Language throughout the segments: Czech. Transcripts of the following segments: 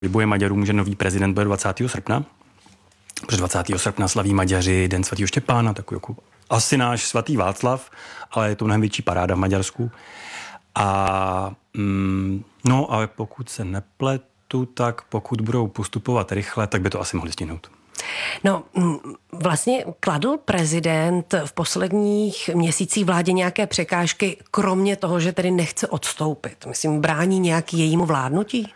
Vyboje Maďarům, že nový prezident bude 20. srpna. Protože 20. srpna slaví Maďaři Den svatého Štěpána, takový jako asi náš svatý Václav, ale je to mnohem větší paráda v Maďarsku. A no, ale pokud se nepletu, tak pokud budou postupovat rychle, tak by to asi mohli stihnout. No, vlastně kladl prezident v posledních měsících vládě nějaké překážky, kromě toho, že tedy nechce odstoupit? Myslím, brání nějaký jejímu vládnutí?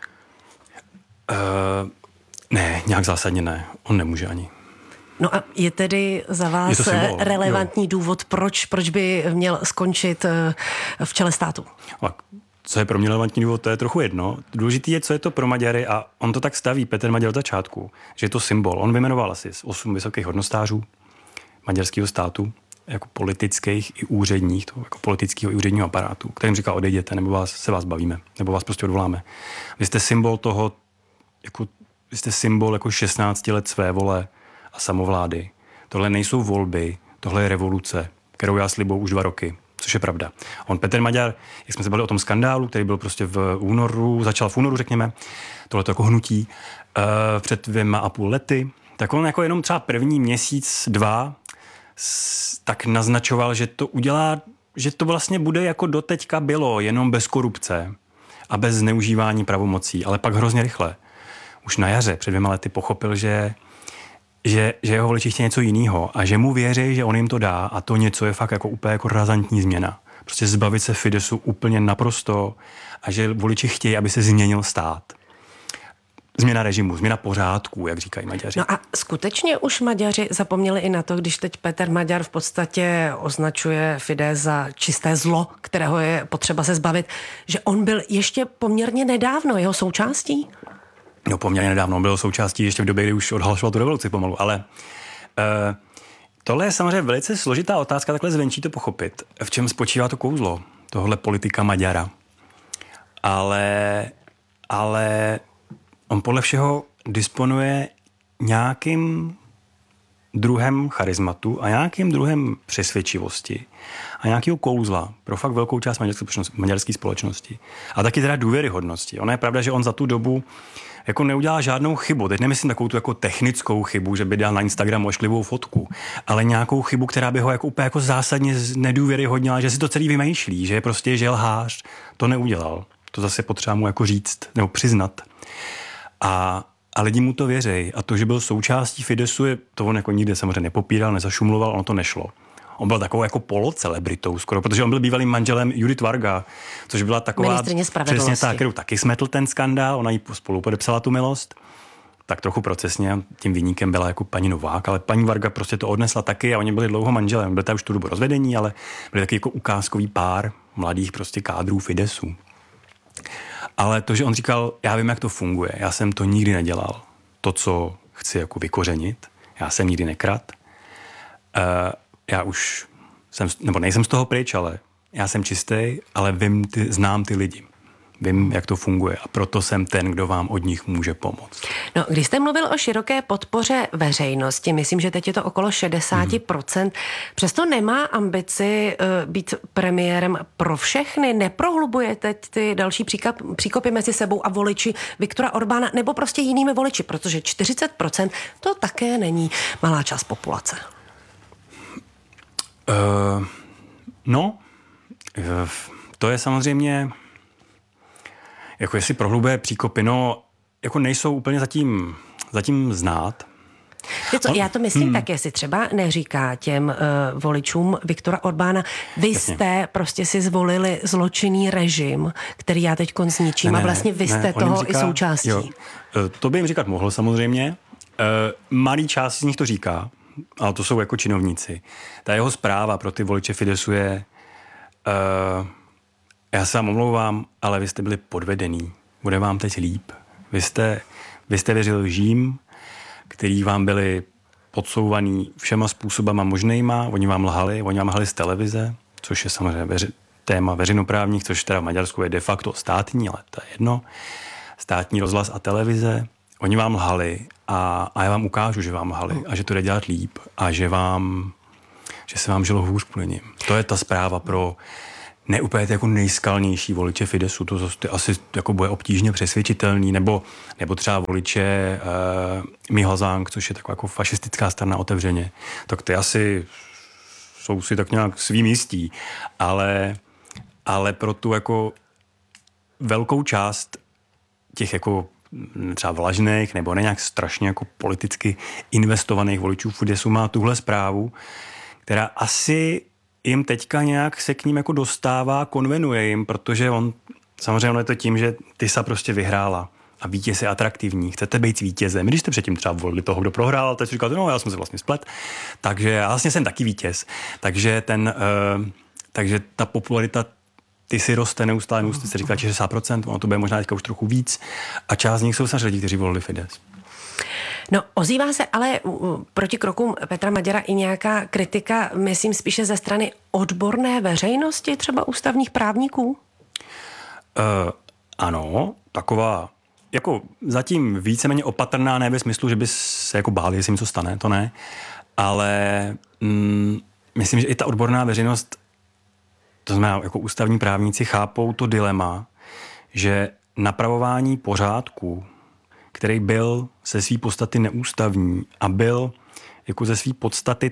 Ne, nějak zásadně ne. On nemůže ani. No a je tedy za vás symbol, relevantní důvod, proč by měl skončit v čele státu? Co je pro mě relevantní důvod, to je trochu jedno. Důležitý je, co je to pro Maďary a on to tak staví, Petr Maďar od začátku, že je to symbol. On vyjmenoval asi 8 vysokých hodnostářů maďarského státu, jako politických i úředních, toho jako politického i úředního aparátu, kterým říká odejděte, nebo se vás bavíme, nebo vás prostě odvoláme. Vy jste symbol toho, vy jste symbol jako 16 let své vole a samovlády. Tohle nejsou volby, tohle je revoluce, kterou já slibuju už 2 roky. Což je pravda. On Petr Maďar, jak jsme se bavili o tom skandálu, který byl prostě v únoru, začal v únoru, řekněme, tohleto jako hnutí, před 2,5 lety, tak on jako jenom třeba první měsíc, 2, tak naznačoval, že to udělá, že to vlastně bude jako doteďka bylo, jenom bez korupce a bez zneužívání pravomocí, ale pak hrozně rychle. Už na jaře před 2 lety pochopil, že jeho voliči chtějí něco jiného a že mu věří, že on jim to dá a to něco je fakt jako úplně jako razantní změna. Prostě zbavit se Fidesu úplně naprosto a že voliči chtějí, aby se změnil stát. Změna režimu, změna pořádků, jak říkají Maďaři. No a skutečně už Maďaři zapomněli i na to, když teď Petr Maďar v podstatě označuje Fidesz za čisté zlo, kterého je potřeba se zbavit, že on byl ještě poměrně nedávno jeho součástí? No poměrně nedávno, on byl součástí ještě v době, kdy už odhlašoval tu revoluci pomalu, ale tohle je samozřejmě velice složitá otázka, takhle zvenčí to pochopit. V čem spočívá to kouzlo, tohle politika Maďara. Ale on podle všeho disponuje nějakým druhem charizmatu a nějakým druhem přesvědčivosti a nějakého kouzla pro fakt velkou část maďarské společnosti. A taky teda důvěryhodnosti. Ona je pravda, že on za tu dobu jako neudělá žádnou chybu. Teď nemyslím takovou tu jako technickou chybu, že by dal na Instagram ošklivou fotku, ale nějakou chybu, která by ho jako úplně jako zásadně nedůvěryhodnila, že si to celý vymýšlí, že je prostě želhář. To neudělal. To zase potřeba mu jako říct nebo přiznat. A lidi mu to věří. A to, že byl součástí Fidesu, to on jako nikde samozřejmě nepopíral, nezašumloval, ono to nešlo. On byl takovou jako polocelebritou skoro, protože on byl bývalým manželem Judith Varga, což byla taková ministryně spravedlnosti. Přesně tak, kterou taky smetl ten skandál, ona jí spolu podepsala tu milost. Tak trochu procesně, tím viníkem byla jako paní Novák, ale paní Varga prostě to odnesla taky a oni byli dlouho manželem. Byli tam už tu dobu rozvedení, ale byli taky jako ukázkový pár mladých prostě kádrů Fidesu. Ale to, že on říkal, já vím, jak to funguje, já jsem to nikdy nedělal. To, co chci jako vykořenit, já jsem nikdy nekradl. Já už jsem, nebo nejsem z toho pryč, ale já jsem čistý, ale znám ty lidi. Vím, jak to funguje a proto jsem ten, kdo vám od nich může pomoct. No, když jste mluvil o široké podpoře veřejnosti, myslím, že teď je to okolo 60%, přesto nemá ambici být premiérem pro všechny, neprohlubuje teď ty další příkopy mezi sebou a voliči Viktora Orbána, nebo prostě jinými voliči, protože 40% to také není malá část populace. To je samozřejmě, jako jestli prohlubuje příkopy, jako nejsou úplně zatím znát. Já to myslím tak, jestli třeba neříká těm voličům Viktora Orbána, vy jste prostě si zvolili zločinný režim, který já teď zničím a vlastně vy jste toho říká, i součástí. Jo, to by jim říkat mohl samozřejmě. Malý část z nich to říká, ale to jsou jako činovníci. Ta jeho zpráva pro ty voliče Fidesu je já se vám omlouvám, ale vy jste byli podvedený. Bude vám teď líp. Vy jste věřili lžím, který vám byly podsouvaný všema způsobama možnejma. Oni vám lhali z televize, což je samozřejmě téma veřejnoprávních, což teda v Maďarsku je de facto státní, ale to je jedno. Státní rozhlas a televize. Oni vám lhali a já vám ukážu, že vám lhali a že to jde dělat líp a že se vám žilo hůř kvůli nim. To je ta zpráva pro ne úplně jako nejskalnější voliče Fidesu, to asi jako bude obtížně přesvědčitelný, nebo třeba voliče Mihazang, což je taková jako fašistická strana otevřeně, tak ty asi jsou si tak nějak svým jistí, ale pro tu jako velkou část těch jako třeba vlažných nebo ne nějak strašně jako politicky investovaných voličů Fidesu má tuhle zprávu, která asi jim teďka nějak se k ním jako dostává, konvenuje jim, protože samozřejmě je to tím, že Tisa prostě vyhrála a vítěz je atraktivní. Chcete být vítězem. Když jste předtím třeba volili toho, kdo prohrál, tak si říkáte, no já jsem se vlastně splet. Takže já vlastně jsem taky vítěz. Takže ta popularita Tisy roste neustále, se říká 60%, ono to bude možná teďka už trochu víc a část z nich jsou samozřejmě lidi, kteří volili Fides. No, ozývá se ale proti krokům Petra Maďara i nějaká kritika, myslím spíše ze strany odborné veřejnosti, třeba ústavních právníků? Ano, taková jako zatím víceméně opatrná, ne ve smyslu, že by se jako báli, jestli jim co stane, to ne, ale myslím, že i ta odborná veřejnost, to znamená jako ústavní právníci, chápou to dilema, že napravování pořádku, který byl ze své podstaty neústavní a byl jako ze své podstaty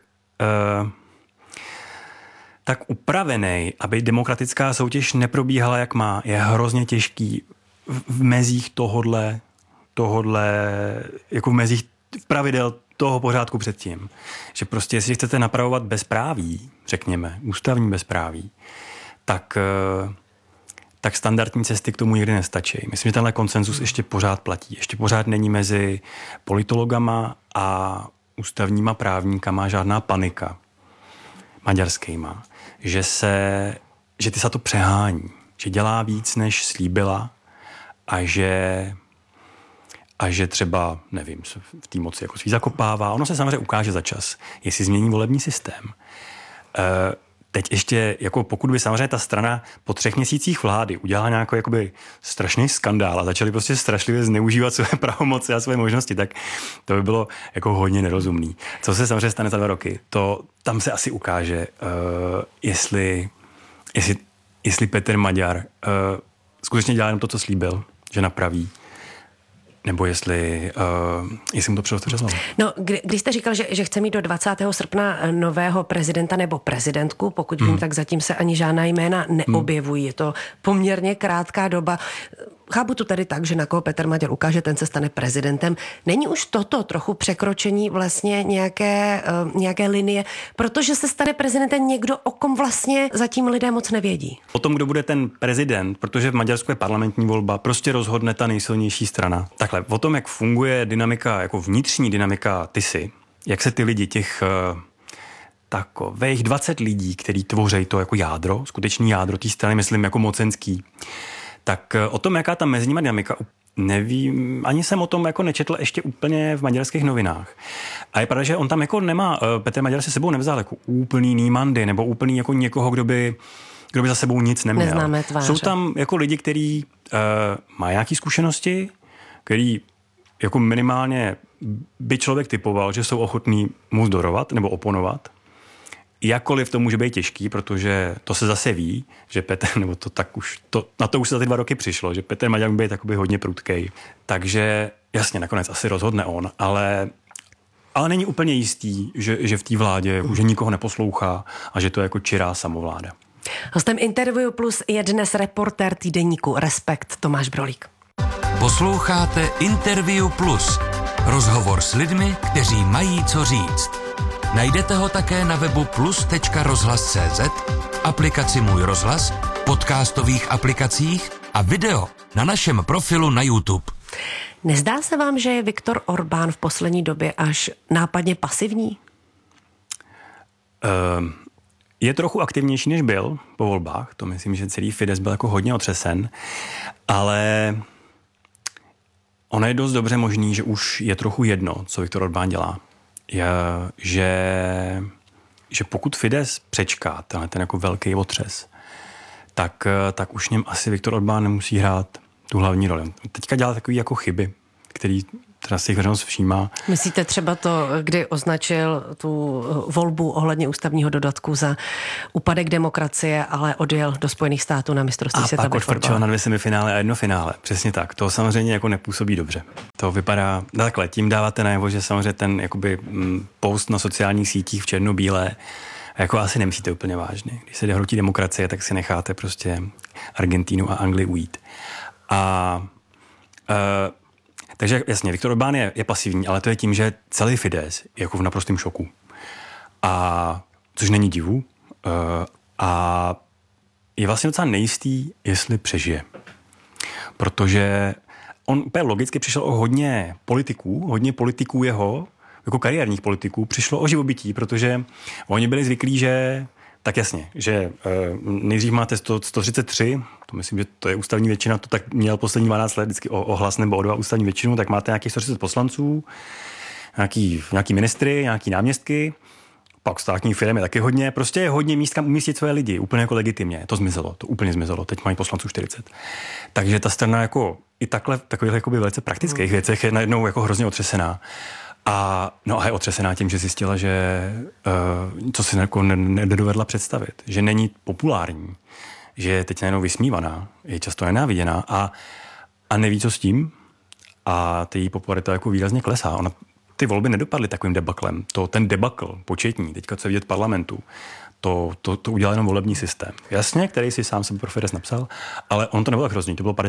tak upravený, aby demokratická soutěž neprobíhala, jak má, je hrozně těžký v mezích tohodle jako v mezích pravidel toho pořádku předtím. Že prostě, jestli chcete napravovat bezpráví, řekněme, ústavní bezpráví, tak standardní cesty k tomu nikdy nestačí. Myslím, že tenhle konsenzus ještě pořád platí. Ještě pořád není mezi politologama a ústavníma právníkama žádná panika maďarskýma, že ty se to přehání, že dělá víc, než slíbila a že třeba, nevím, v té moci jako svý zakopává. Ono se samozřejmě ukáže za čas, jestli změní volební systém. Teď ještě, jako pokud by samozřejmě ta strana po 3 měsících vlády udělala nějaký jakoby strašný skandál a začali prostě strašlivě zneužívat své pravomoci a své možnosti, tak to by bylo jako hodně nerozumný. Co se samozřejmě stane za 2 roky, tam se asi ukáže, jestli Petr Maďar skutečně dělá jenom to, co slíbil, že napraví, nebo jestli mu to přišlo přes hlavu. No, když jste říkal, že chce mít do 20. srpna nového prezidenta nebo prezidentku, pokud vím, tak zatím se ani žádná jména neobjevují. Je to poměrně krátká doba. Chápu to tady tak, že na koho Petr Maďar ukáže, ten se stane prezidentem. Není už toto trochu překročení vlastně nějaké linie, protože se stane prezidentem někdo, o kom vlastně zatím lidé moc nevědí? O tom, kdo bude ten prezident, protože v Maďarsku je parlamentní volba, prostě rozhodne ta nejsilnější strana. Takhle, o tom, jak funguje dynamika, jako vnitřní dynamika Tisy, jak se ty lidi, těch takových 20 lidí, který tvoří to jako jádro, skutečný jádro té strany, myslím jako mocenský, tak o tom, jaká tam mezi nimi dynamika, nevím, ani jsem o tom jako nečetl ještě úplně v maďarských novinách. A je pravda, že on tam jako nemá, Petr Maďar se sebou nevzal jako úplný nímandy, nebo úplný jako někoho, kdo by za sebou nic neměl. Neznámé tváře. Jsou tam jako lidi, kteří mají nějaké zkušenosti, který jako minimálně by člověk typoval, že jsou ochotní mu zdorovat nebo oponovat. Jakkoliv to může být těžký, protože to se zase ví, že Petr, nebo to tak už, na to už se za ty 2 roky přišlo, že Petr Maďar může být takoby hodně prudkej. Takže jasně, nakonec asi rozhodne on, ale není úplně jistý, že v té vládě už nikoho neposlouchá a že to je jako čirá samovláda. Hostem Interview Plus je dnes reportér týdeníku Respekt Tomáš Brolík. Posloucháte Interview Plus. Rozhovor s lidmi, kteří mají co říct. Najdete ho také na webu plus.rozhlas.cz, aplikaci Můj rozhlas, podcastových aplikacích a video na našem profilu na YouTube. Nezdá se vám, že je Viktor Orbán v poslední době až nápadně pasivní? Je trochu aktivnější, než byl po volbách. To myslím, že celý Fides byl jako hodně otřesen, ale ono je dost dobře možný, že už je trochu jedno, co Viktor Orbán dělá. Že pokud Fides přečká ten jako velký otřes, tak už něm asi Viktor Orbán nemusí hrát tu hlavní roli. Teďka dělá takový jako chyby, který si veřejnost všímá. Myslíte třeba to, kdy označil tu volbu ohledně ústavního dodatku za úpadek demokracie, ale odjel do Spojených států na mistrovství světa? A pak odfrčil na 2 semifinále a 1 finále. Přesně tak. To samozřejmě jako nepůsobí dobře. To vypadá takhle. Tím dáváte najevo, že samozřejmě ten jakoby post na sociálních sítích v černobílé jako asi nemyslíte úplně vážně. Když se hrotí demokracie, tak si necháte prostě Argentínu a Anglii ujít. Takže jasně, Viktor Orbán je pasivní, ale to je tím, že celý Fidesz je jako v naprostém šoku. Což není divu. A je vlastně docela nejistý, jestli přežije. Protože on úplně logicky přišel o hodně politiků jeho, jako kariérních politiků, přišlo o živobytí, protože oni byli zvyklí, že tak jasně, že nejdřív máte 133, to myslím, že to je ústavní většina, to tak měl poslední 12 let vždycky o hlas nebo o 2 ústavní většinu, tak máte nějakých 130 poslanců, nějaký ministry, nějaký náměstky, pak státní firmy taky hodně, prostě je hodně míst, kam umístit své lidi, úplně jako legitimně. To úplně zmizelo, teď mají poslanců 40. Takže ta strana jako i takových jakoby velice praktických věcech je najednou jako hrozně otřesená. A je otřesená tím, že zjistila, že co si jako nedovedla představit, že není populární, že je teď najednou vysmívaná, je často nenáviděná a neví, co s tím a její popularita jako výrazně klesá. Ty volby nedopadly takovým debaklem. Ten debakl početní, teďka co vidět v parlamentu, to udělal jenom volební systém. Jasně, který si sám sebe pro Fidesz napsal, ale on to nebylo tak hrozný. To bylo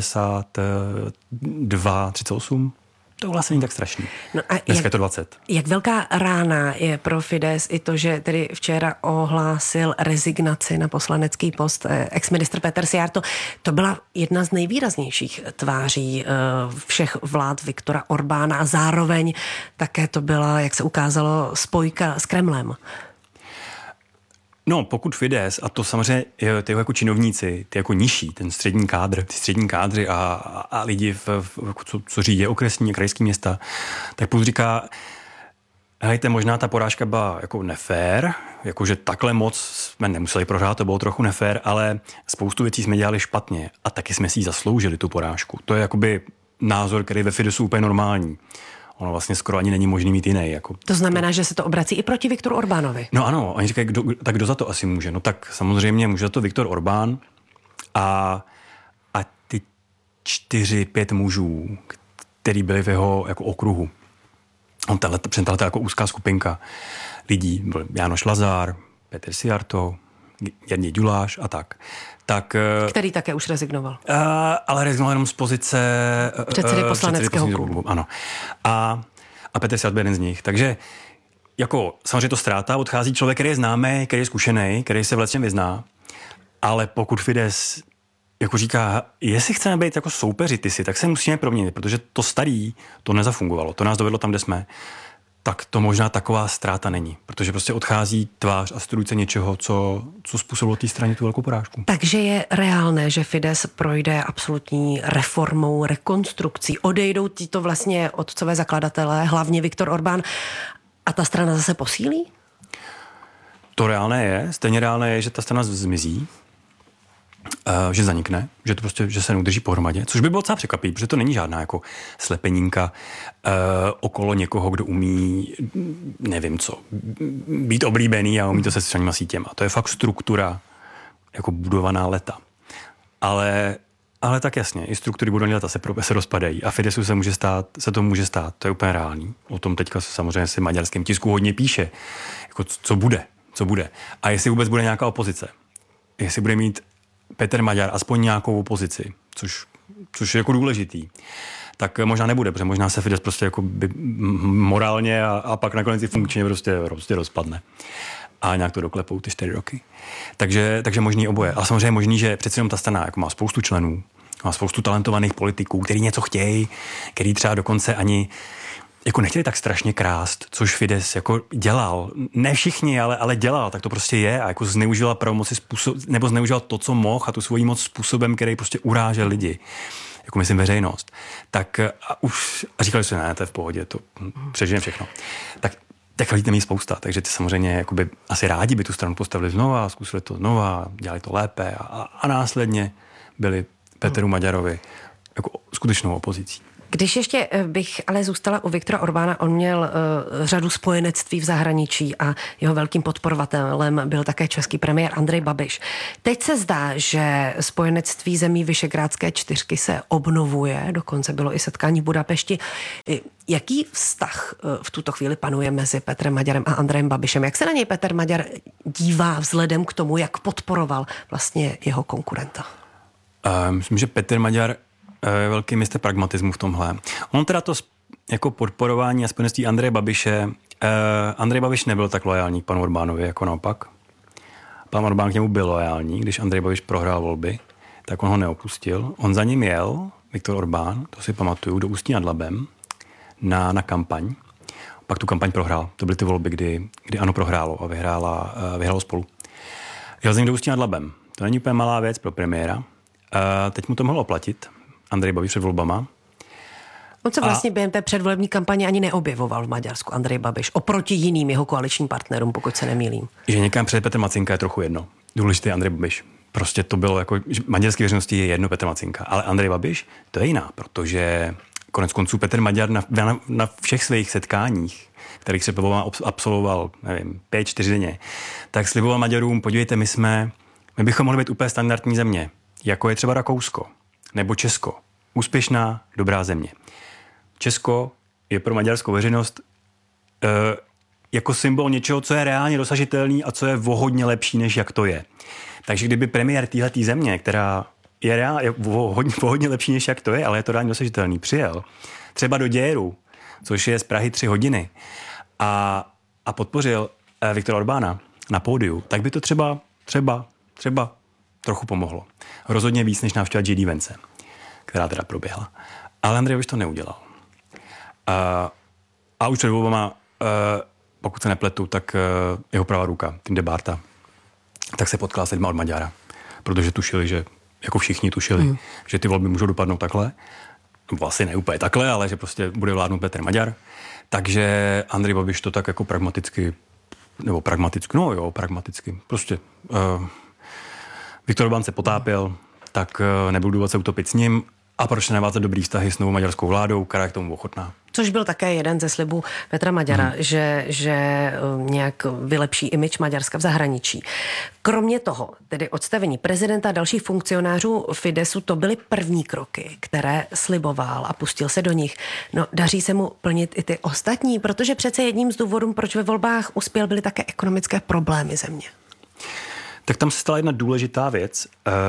52-38. To vlastně není tak strašný. No a dneska je to 20. Jak velká rána je pro Fidesz i to, že tedy včera ohlásil rezignaci na poslanecký post exministr Péter Szijjártó. To byla jedna z nejvýraznějších tváří všech vlád Viktora Orbána a zároveň také to byla, jak se ukázalo, spojka s Kremlem. No, pokud Fidesz, a to samozřejmě ty jako činovníci, ty jako nižší, ten střední kádr, ty střední kádři a lidi, co řídí okresní a krajský města, tak plus říká, hejte, možná ta porážka byla jako nefér, jakože takhle moc jsme nemuseli prohrát, to bylo trochu nefér, ale spoustu věcí jsme dělali špatně a taky jsme si ji zasloužili, tu porážku. To je jakoby názor, který ve Fideszu úplně normální. Ono vlastně skoro ani není možný mít jiný. Jako to znamená, že se to obrací i proti Viktoru Orbánovi. No ano, oni říkají, kdo za to asi může? No tak samozřejmě může za to Viktor Orbán a ty 4-5 mužů, který byli v jeho jako okruhu. On představil jako úzká skupinka lidí. Byl Jánoš Lazár, Péter Szijjártó, Jarný Gyuláš a tak. Který také už rezignoval. Ale rezignoval jenom z pozice předsedy poslaneckého klubu. Ano. A Péter Szijjártó byl jeden z nich. Takže jako samozřejmě to ztráta, odchází člověk, který je známý, který je zkušený, který se v lecčem vyzná, ale pokud Fidesz jako říká, jestli chceme být jako soupeři tak se musíme proměnit, protože to starý, to nezafungovalo, to nás dovedlo tam, kde jsme, tak to možná taková ztráta není, protože prostě odchází tvář a strůjce něčeho, co způsobilo té straně tu velkou porážku. Takže je reálné, že Fidesz projde absolutní reformou, rekonstrukcí, odejdou tito vlastně otcové zakladatelé, hlavně Viktor Orbán, a ta strana zase posílí? To reálné je, stejně reálné je, že ta strana zmizí, že zanikne, že to prostě, že se neudrží pohromadě, což by bylo docela překvapivý, protože to není žádná jako slepenínka okolo někoho, kdo umí, nevím co, být oblíbený a umí to se sociálníma sítěma. To je fakt struktura jako budovaná leta. Ale tak jasně, i struktury budované leta se rozpadají a Fideszu se to může stát, to je úplně reálný. O tom teďka samozřejmě se v maďarském tisku hodně píše, jako co bude. A jestli vůbec bude nějaká opozice, jestli bude mít Petr Maďar aspoň nějakou opozici, což je jako důležitý, tak možná nebude, protože možná se Fidesz prostě jako morálně a pak nakonec i funkčně prostě rozpadne. A nějak to doklepou ty 4 roky. Takže možný oboje. A samozřejmě možný, že přece jenom ta strana jako má spoustu členů, má spoustu talentovaných politiků, kteří něco chtějí, který třeba dokonce ani jako nechtěli tak strašně krást, což Fidesz jako dělal. Ne všichni, ale dělal, tak to prostě je a jako zneužila pravomoci nebo zneužila to, co mohl a tu svoji moc způsobem, který prostě urážel lidi. Jako myslím veřejnost. Tak a říkali si, ne, to je v pohodě, to přežijeme všechno. Tak lidí tam je spousta, takže ty samozřejmě jakoby asi rádi by tu stranu postavili znova, zkusili to znova, dělali to lépe a následně byli Peteru Maďarovi jako skutečnou opozicí. Když ještě bych ale zůstala u Viktora Orbána, on měl řadu spojenectví v zahraničí a jeho velkým podporovatelem byl také český premiér Andrej Babiš. Teď se zdá, že spojenectví zemí Visegrádské čtyřky se obnovuje, dokonce bylo i setkání v Budapešti. Jaký vztah v tuto chvíli panuje mezi Petrem Maďarem a Andrejem Babišem? Jak se na něj Petr Maďar dívá vzhledem k tomu, jak podporoval vlastně jeho konkurenta? Myslím, že Petr Maďar je velký mistr pragmatismu v tomhle. On teda to jako podporování a spojenectví Andreje Babiše, Andrej Babiš nebyl tak loajální k panu Orbánovi jako naopak. Pan Orbán k němu byl loajální, když Andrej Babiš prohrál volby, tak on ho neopustil. On za ním jel, Viktor Orbán, to si pamatuju, do Ústí nad Labem na kampaň. Pak tu kampaň prohrál. To byly ty volby, kdy ANO prohrálo a vyhrálo Spolu. Jel za ním do Ústí nad Labem. To není úplně malá věc pro premiéra. Teď mu to mohlo platit. Andrej Babiš před volbama. On se vlastně během té předvolební kampaně ani neobjevoval v Maďarsku, Andrej Babiš, oproti jiným jeho koaličním partnerům, pokud se nemýlím. Že někam před Petr Macinka je trochu jedno. Důležitý je Andrej Babiš. Prostě to bylo jako, že maďarské veřejnosti je jedno Petr Macinka, ale Andrej Babiš to je jiná, protože konec konců Petr Maďar na všech svých setkáních, kterých se absolvoval, nevím, 5-4 denně, tak sliboval Maďarům, podívejte, my bychom mohli být úplně standardní země, jako je třeba Rakousko nebo Česko. Úspěšná, dobrá země. Česko je pro maďarskou veřejnost jako symbol něčeho, co je reálně dosažitelný a co je o hodně lepší, než jak to je. Takže kdyby premiér téhletý země, která je o hodně lepší, než jak to je, ale je to reálně dosažitelný, přijel třeba do Děru, což je z Prahy 3 hodiny, a podpořil Viktora Orbána na pódiu, tak by to třeba trochu pomohlo. Rozhodně víc, než návštěva J.D. Vance, která teda proběhla. Ale Andrej už to neudělal. A už před volbama, pokud se nepletu, tak jeho pravá ruka, Tim de Barta, tak se potkala s lidma od Maďara. Protože tušili, že jako všichni tušili, že ty volby můžou dopadnout takhle. Asi ne úplně takhle, ale že prostě bude vládnout Petr Maďar. Takže Andrej Babiš to tak jako pragmaticky. Prostě Viktor Orbán se potápěl, tak nebyl důvod se utopit s ním. A proč navázat dobrý vztahy s novou maďarskou vládou, která je k tomu ochotná? Což byl také jeden ze slibů Petra Maďara, že nějak vylepší image Maďarska v zahraničí. Kromě toho, tedy odstavení prezidenta a dalších funkcionářů Fidesu, to byly první kroky, které sliboval a pustil se do nich. No, daří se mu plnit i ty ostatní, protože přece jedním z důvodů, proč ve volbách uspěl, byly také ekonomické problémy země. Tak tam se stala jedna důležitá věc.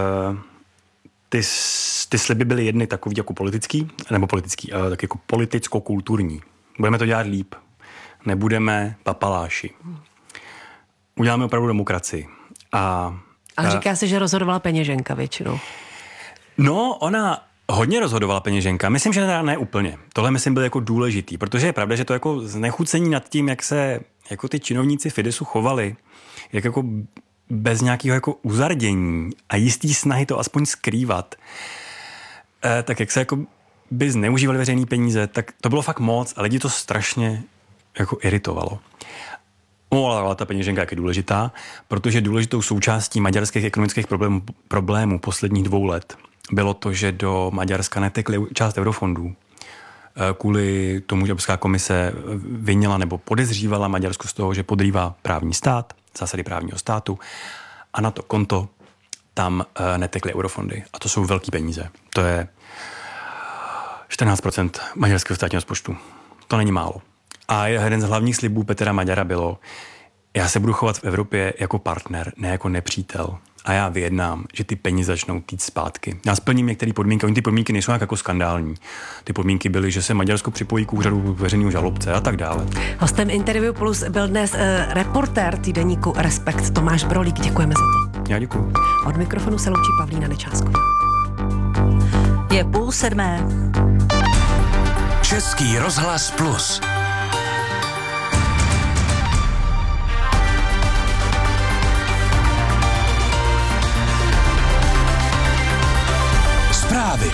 Ty sliby byly jedny takový jako tak jako politicko-kulturní. Budeme to dělat líp. Nebudeme papaláši. Uděláme opravdu demokracii. A říká se, že rozhodovala peněženka většinou. No, ona hodně rozhodovala peněženka. Myslím, že ne úplně. Tohle myslím byl jako důležitý, protože je pravda, že to jako znechucení nad tím, jak se jako ty činovníci Fidesu chovali, jak jako bez nějakého jako uzardění a jistý snahy to aspoň skrývat, tak jak se jako by zneužívali veřejné peníze, tak to bylo fakt moc a lidi to strašně jako iritovalo. No, ale ta peněženka je důležitá, protože důležitou součástí maďarských ekonomických problémů posledních 2 let bylo to, že do Maďarska netekly část eurofondů. Kvůli tomu, že Evropská komise vinila nebo podezřívala Maďarsko z toho, že podrývá právní stát, zásady právního státu, a na to konto tam netekly eurofondy. A to jsou velký peníze. To je 14% maďarského státního rozpočtu. To není málo. A jeden z hlavních slibů Petra Maďara bylo, já se budu chovat v Evropě jako partner, ne jako nepřítel. A já vyjednám, že ty peníze začnou týt zpátky. Já splním některé podmínky, oni ty podmínky nejsou jako skandální. Ty podmínky byly, že se Maďarsko připojí k úřadu veřejného žalobce a tak dále. Hostem Interview Plus byl dnes reportér týdeníku Respekt Tomáš Brolík. Děkujeme za to. Já děkuju. Od mikrofonu se loučí Pavlína Nečásková. Je 6:30. Český rozhlas Plus. Zprávy.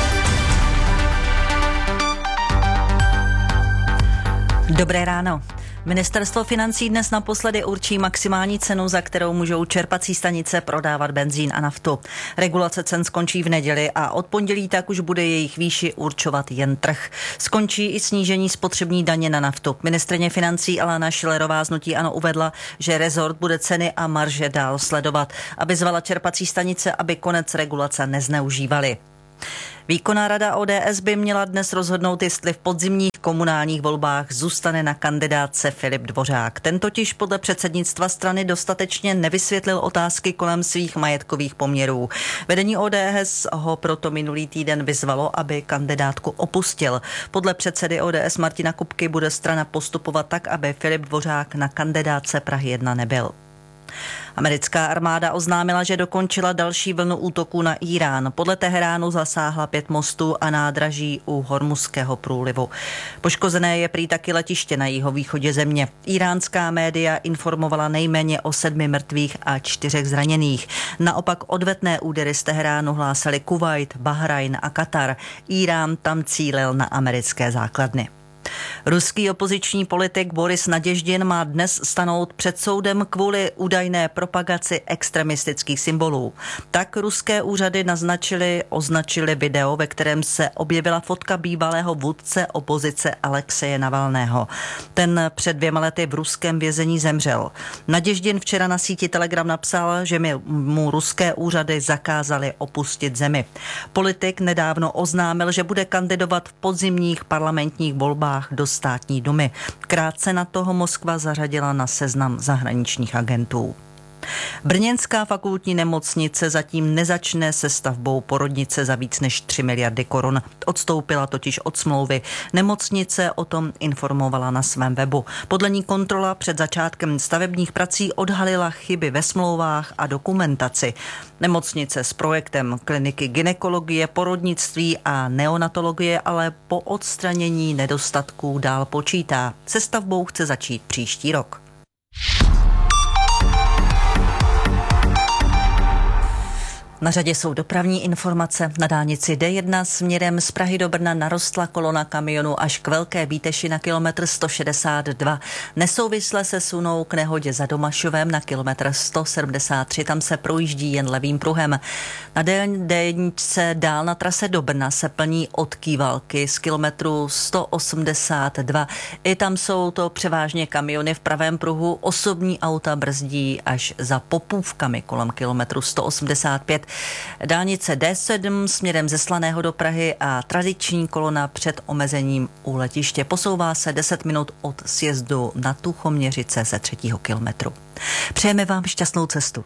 Dobré ráno. Ministerstvo financí dnes naposledy určí maximální cenu, za kterou můžou čerpací stanice prodávat benzín a naftu. Regulace cen skončí v neděli a od pondělí tak už bude jejich výši určovat jen trh. Skončí i snížení spotřební daně na naftu. Ministryně financí Alena Schillerová z hnutí ANO uvedla, že rezort bude ceny a marže dál sledovat, aby zvala čerpací stanice, aby konec regulace nezneužívali. Výkonná rada ODS by měla dnes rozhodnout, jestli v podzimních komunálních volbách zůstane na kandidátce Filip Dvořák. Ten totiž podle předsednictva strany dostatečně nevysvětlil otázky kolem svých majetkových poměrů. Vedení ODS ho proto minulý týden vyzvalo, aby kandidátku opustil. Podle předsedy ODS Martina Kupky bude strana postupovat tak, aby Filip Dvořák na kandidátce Prahy 1 nebyl. Americká armáda oznámila, že dokončila další vlnu útoků na Irán. Podle Teheránu zasáhla 5 mostů a nádraží u Hormuzského průlivu. Poškozené je prý taky letiště na jihovýchodě země. Iránská média informovala nejméně o 7 mrtvých a 4 zraněných. Naopak odvetné údery z Teheránu hlásali Kuvajt, Bahrajn a Katar. Irán tam cílil na americké základny. Ruský opoziční politik Boris Naděždin má dnes stanout před soudem kvůli údajné propagaci extremistických symbolů. Tak ruské úřady označili video, ve kterém se objevila fotka bývalého vůdce opozice Alexeje Navalného. Ten před 2 lety v ruském vězení zemřel. Naděždin včera na síti Telegram napsal, že mu ruské úřady zakázaly opustit zemi. Politik nedávno oznámil, že bude kandidovat v podzimních parlamentních volbách do státní dumy. Krátce na toho Moskva zařadila na seznam zahraničních agentů. Brněnská fakultní nemocnice zatím nezačne se stavbou porodnice za víc než 3 miliardy korun. Odstoupila totiž od smlouvy. Nemocnice o tom informovala na svém webu. Podle ní kontrola před začátkem stavebních prací odhalila chyby ve smlouvách a dokumentaci. Nemocnice s projektem kliniky gynekologie, porodnictví a neonatologie ale po odstranění nedostatků dál počítá. Se stavbou chce začít příští rok. Na řadě jsou dopravní informace. Na dálnici D1 směrem z Prahy do Brna narostla kolona kamionů až k Velké Bíteši na kilometr 162. Nesouvisle se sunou k nehodě za Domašovem na kilometr 173. Tam se projíždí jen levým pruhem. Na D1 dál na trase do Brna se plní od Kývalky z kilometru 182. I tam jsou to převážně kamiony v pravém pruhu. Osobní auta brzdí až za Popůvkami kolem kilometru 185. Dálnice D7 směrem ze Slaného do Prahy a tradiční kolona před omezením u letiště posouvá se 10 minut od sjezdu na Tuchoměřice ze 3. kilometru. Přejeme vám šťastnou cestu.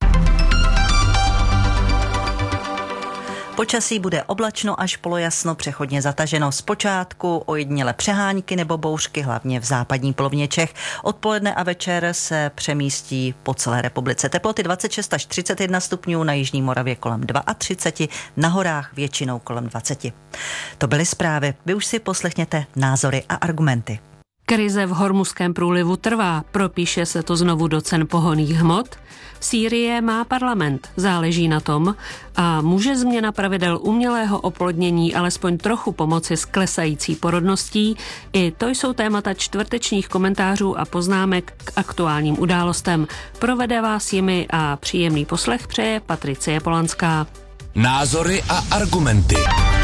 Počasí bude oblačno až polojasno, přechodně zataženo. Zpočátku ojediněle přehánky nebo bouřky, hlavně v západní polovině Čech. Odpoledne a večer se přemístí po celé republice. Teploty 26 až 31 stupňů, na jižní Moravě kolem 32, na horách většinou kolem 20. To byly zprávy. Vy už si poslechněte názory a argumenty. Krize v Hormuzském průlivu trvá, propíše se to znovu do cen pohonných hmot. Sýrie má parlament, záleží na tom, a může změna pravidel umělého oplodnění alespoň trochu pomoci s klesající porodností. I to jsou témata čtvrtečních komentářů a poznámek k aktuálním událostem. Provede vás jimi a příjemný poslech přeje Patricie Polanská. Názory a argumenty.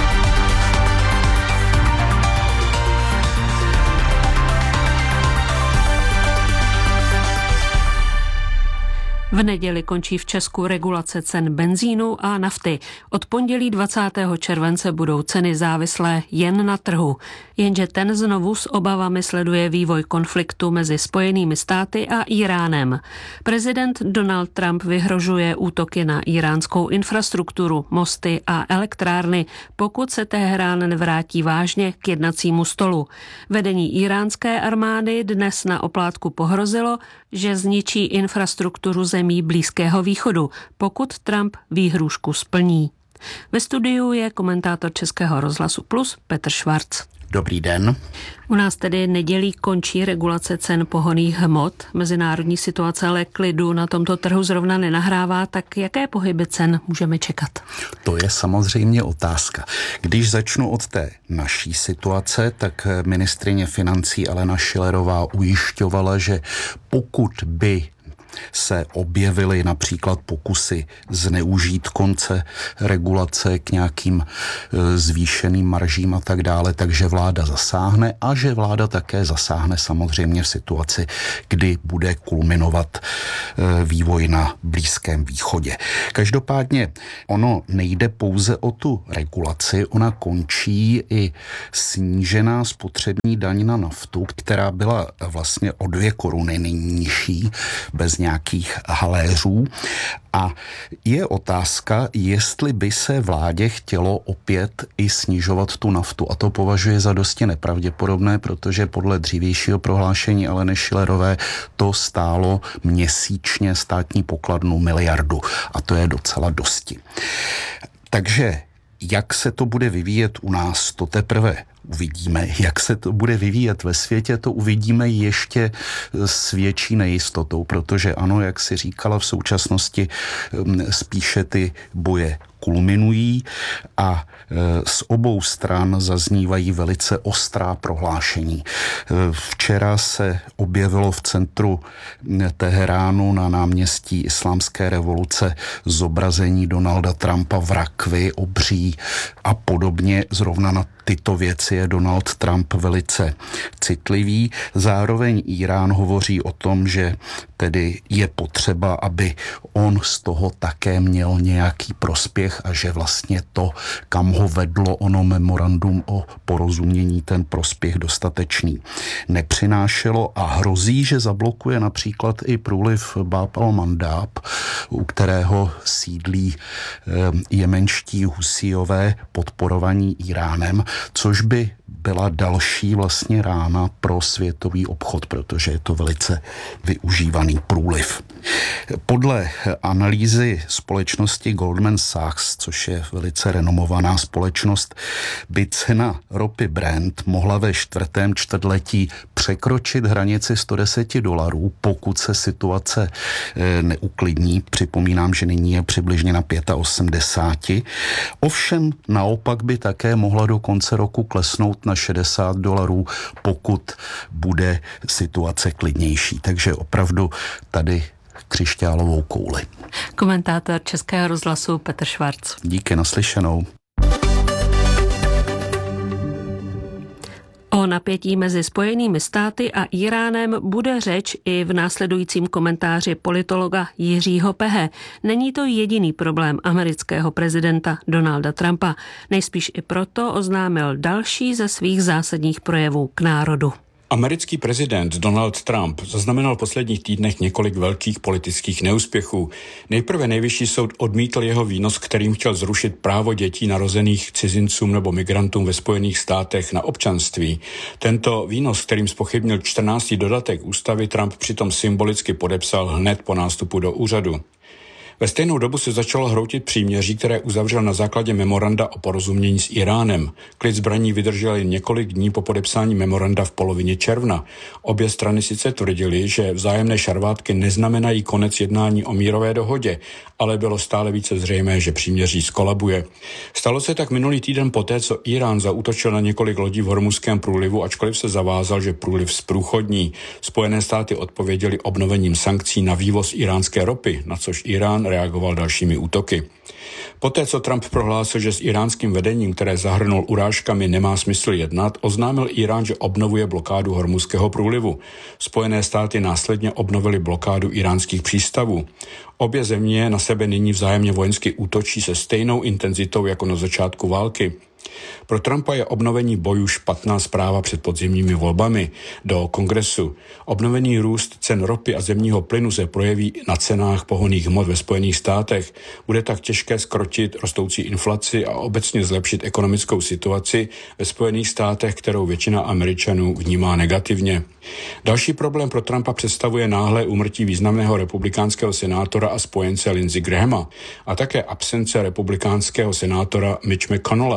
V neděli končí v Česku regulace cen benzínu a nafty. Od pondělí 20. července budou ceny závislé jen na trhu. Jenže ten znovu s obavami sleduje vývoj konfliktu mezi Spojenými státy a Iránem. Prezident Donald Trump vyhrožuje útoky na iránskou infrastrukturu, mosty a elektrárny, pokud se Teherán nevrátí vážně k jednacímu stolu. Vedení iránské armády dnes na oplátku pohrozilo, že zničí infrastrukturu zemí Blízkého východu, pokud Trump výhrůžku splní. Ve studiu je komentátor Českého rozhlasu Plus Petr Švarc. Dobrý den. U nás tedy nedělí končí regulace cen pohonných hmot. Mezinárodní situace ale klidu na tomto trhu zrovna nenahrává, tak jaké pohyby cen můžeme čekat? To je samozřejmě otázka. Když začnu od té naší situace, tak ministryně financí Alena Schillerová ujišťovala, že pokud by se objevily například pokusy zneužít konce regulace k nějakým zvýšeným maržím a tak dále, takže vláda zasáhne a že vláda také zasáhne samozřejmě v situaci, kdy bude kulminovat vývoj na Blízkém východě. Každopádně ono nejde pouze o tu regulaci, ona končí i snížená spotřební daň na naftu, která byla vlastně o 2 koruny nejnižší, bez nějakých haléřů. A je otázka, jestli by se vládě chtělo opět i snižovat tu naftu. A to považuje za dosti nepravděpodobné, protože podle dřívějšího prohlášení Aleny Schillerové to stálo měsíčně státní pokladnu 1 miliardu. A to je docela dosti. Takže jak se to bude vyvíjet u nás, to teprve uvidíme. Jak se to bude vyvíjet ve světě, to uvidíme ještě s větší nejistotou, protože ano, jak si říkala, v současnosti spíše ty boje kulminují a z obou stran zaznívají velice ostrá prohlášení. Včera se objevilo v centru Teheránu na náměstí Islámské revoluce zobrazení Donalda Trumpa v rakvi, obří a podobně. Zrovna na tyto věci je Donald Trump velice citlivý. Zároveň Irán hovoří o tom, že tedy je potřeba, aby on z toho také měl nějaký prospěch a že vlastně to, kam ho vedlo ono memorandum o porozumění, ten prospěch dostatečný nepřinášelo a hrozí, že zablokuje například i průliv Bab al-Mandab, u kterého sídlí jemenští Husíové podporovaní Iránem, což by byla další vlastně rána pro světový obchod, protože je to velice využívaný průliv. Podle analýzy společnosti Goldman Sachs, což je velice renomovaná společnost, by cena ropy Brent mohla ve 4. čtvrtletí překročit hranici $110, pokud se situace neuklidní. Připomínám, že nyní je přibližně na 85. Ovšem naopak by také mohla do konce roku klesnout na $60, pokud bude situace klidnější. Takže opravdu tady křišťálovou kouli. Komentátor Českého rozhlasu Petr Švarc. Díky, naslyšenou. O napětí mezi Spojenými státy a Iránem bude řeč i v následujícím komentáři politologa Jiřího Pehe. Není to jediný problém amerického prezidenta Donalda Trumpa. Nejspíš i proto oznámil další ze svých zásadních projevů k národu. Americký prezident Donald Trump zaznamenal v posledních týdnech několik velkých politických neúspěchů. Nejprve nejvyšší soud odmítl jeho výnos, kterým chtěl zrušit právo dětí narozených cizincům nebo migrantům ve Spojených státech na občanství. Tento výnos, kterým zpochybnil 14. dodatek ústavy, Trump přitom symbolicky podepsal hned po nástupu do úřadu. Ve stejnou dobu se začalo hroutit příměří, které uzavřel na základě memoranda o porozumění s Iránem. Klid zbraní vydržel jen několik dní po podepsání memoranda v polovině června. Obě strany sice tvrdily, že vzájemné šarvátky neznamenají konec jednání o mírové dohodě, ale bylo stále více zřejmé, že příměří skolabuje. Stalo se tak minulý týden poté, co Irán zaútočil na několik lodí v Hormuzském průlivu, ačkoliv se zavázal, že průliv zprůchodní. Spojené státy odpověděly obnovením sankcí na vývoz iránské ropy, na což Irán reagoval dalšími útoky. Poté, co Trump prohlásil, že s iránským vedením, které zahrnul urážkami, nemá smysl jednat, oznámil Irán, že obnovuje blokádu Hormuzského průlivu. Spojené státy následně obnovily blokádu iránských přístavů. Obě země na sebe nyní vzájemně vojensky útočí se stejnou intenzitou jako na začátku války. Pro Trumpa je obnovení bojů špatná zpráva před podzimními volbami do kongresu. Obnovený růst cen ropy a zemního plynu se projeví na cenách pohonných hmot ve Spojených státech. Bude tak těžké zkrotit rostoucí inflaci a obecně zlepšit ekonomickou situaci ve Spojených státech, kterou většina Američanů vnímá negativně. Další problém pro Trumpa představuje náhlé úmrtí významného republikánského senátora a spojence Lindsey Grahama a také absence republikánského senátora Mitch McConnella,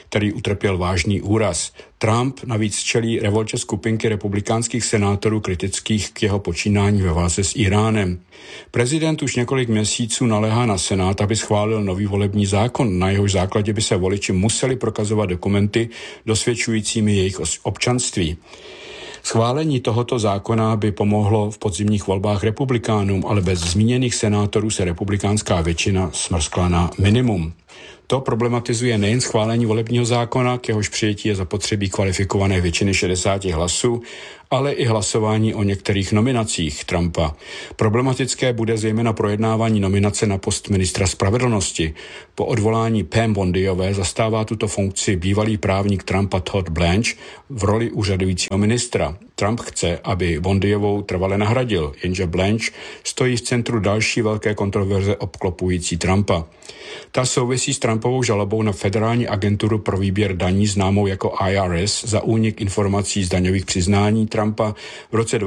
který utrpěl vážný úraz. Trump navíc čelí revoltě skupinky republikánských senátorů kritických k jeho počínání ve válce s Iránem. Prezident už několik měsíců naléhá na Senát, aby schválil nový volební zákon, na jehož základě by se voliči museli prokazovat dokumenty dosvědčujícími jejich občanství. Schválení tohoto zákona by pomohlo v podzimních volbách republikánům, ale bez zmíněných senátorů se republikánská většina smrskla na minimum. To problematizuje nejen schválení volebního zákona, k jehož přijetí je zapotřebí kvalifikované většiny 60 hlasů, ale i hlasování o některých nominacích Trumpa. Problematické bude zejména projednávání nominace na post ministra spravedlnosti. Po odvolání Pam Bondiové zastává tuto funkci bývalý právník Trumpa Todd Blanche v roli úřadujícího ministra. Trump chce, aby Bondiovou trvale nahradil, jenže Blanche stojí v centru další velké kontroverze obklopující Trumpa. Ta souvisí s Trumpovou žalobou na federální agenturu pro výběr daní známou jako IRS za únik informací z daňových přiznání Trumpa v roce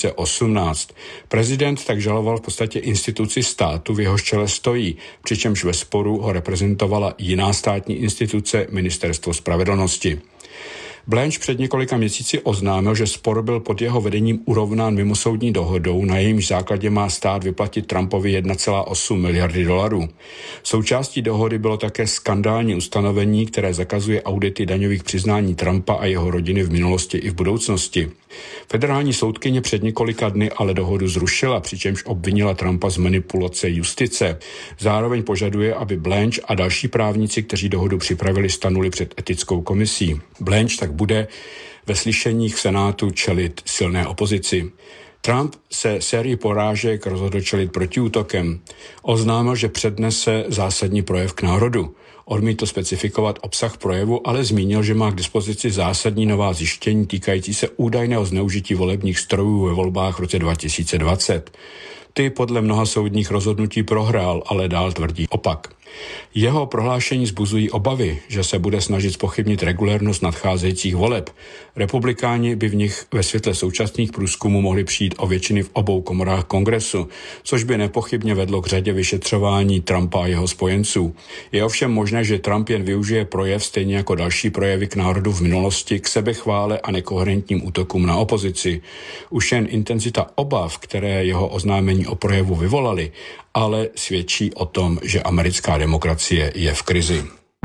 2018. Prezident tak žaloval v podstatě instituci státu, v jehož čele stojí, přičemž ve sporu ho reprezentovala jiná státní instituce, Ministerstvo spravedlnosti. Blanche před několika měsíci oznámil, že spor byl pod jeho vedením urovnán mimosoudní dohodou, na jejímž základě má stát vyplatit Trumpovi 1,8 miliardy dolarů. Součástí dohody bylo také skandální ustanovení, které zakazuje audity daňových přiznání Trumpa a jeho rodiny v minulosti i v budoucnosti. Federální soudkyně před několika dny ale dohodu zrušila, přičemž obvinila Trumpa z manipulace justice. Zároveň požaduje, aby Blanche a další právníci, kteří dohodu připravili, stanuli před etickou komisí. Blanche tak bude ve slyšeních v Senátu čelit silné opozici. Trump se sérii porážek rozhodl čelit protiútokem. Oznámil, že přednese zásadní projev k národu. Odmítl specifikovat obsah projevu, ale zmínil, že má k dispozici zásadní nová zjištění týkající se údajného zneužití volebních strojů ve volbách v roce 2020. Ty podle mnoha soudních rozhodnutí prohrál, ale dál tvrdí opak. Jeho prohlášení vzbuzují obavy, že se bude snažit zpochybnit regulérnost nadcházejících voleb. Republikáni by v nich ve světle současných průzkumů mohli přijít o většiny v obou komorách kongresu, což by nepochybně vedlo k řadě vyšetřování Trumpa a jeho spojenců. Je ovšem možné, že Trump jen využije projev stejně jako další projevy k národu v minulosti k sebechvále a nekoherentním útokům na opozici. Už jen intenzita obav, které jeho oznámení o projevu vyvolaly, ale svědčí o tom, že americká demokracie je v krizi.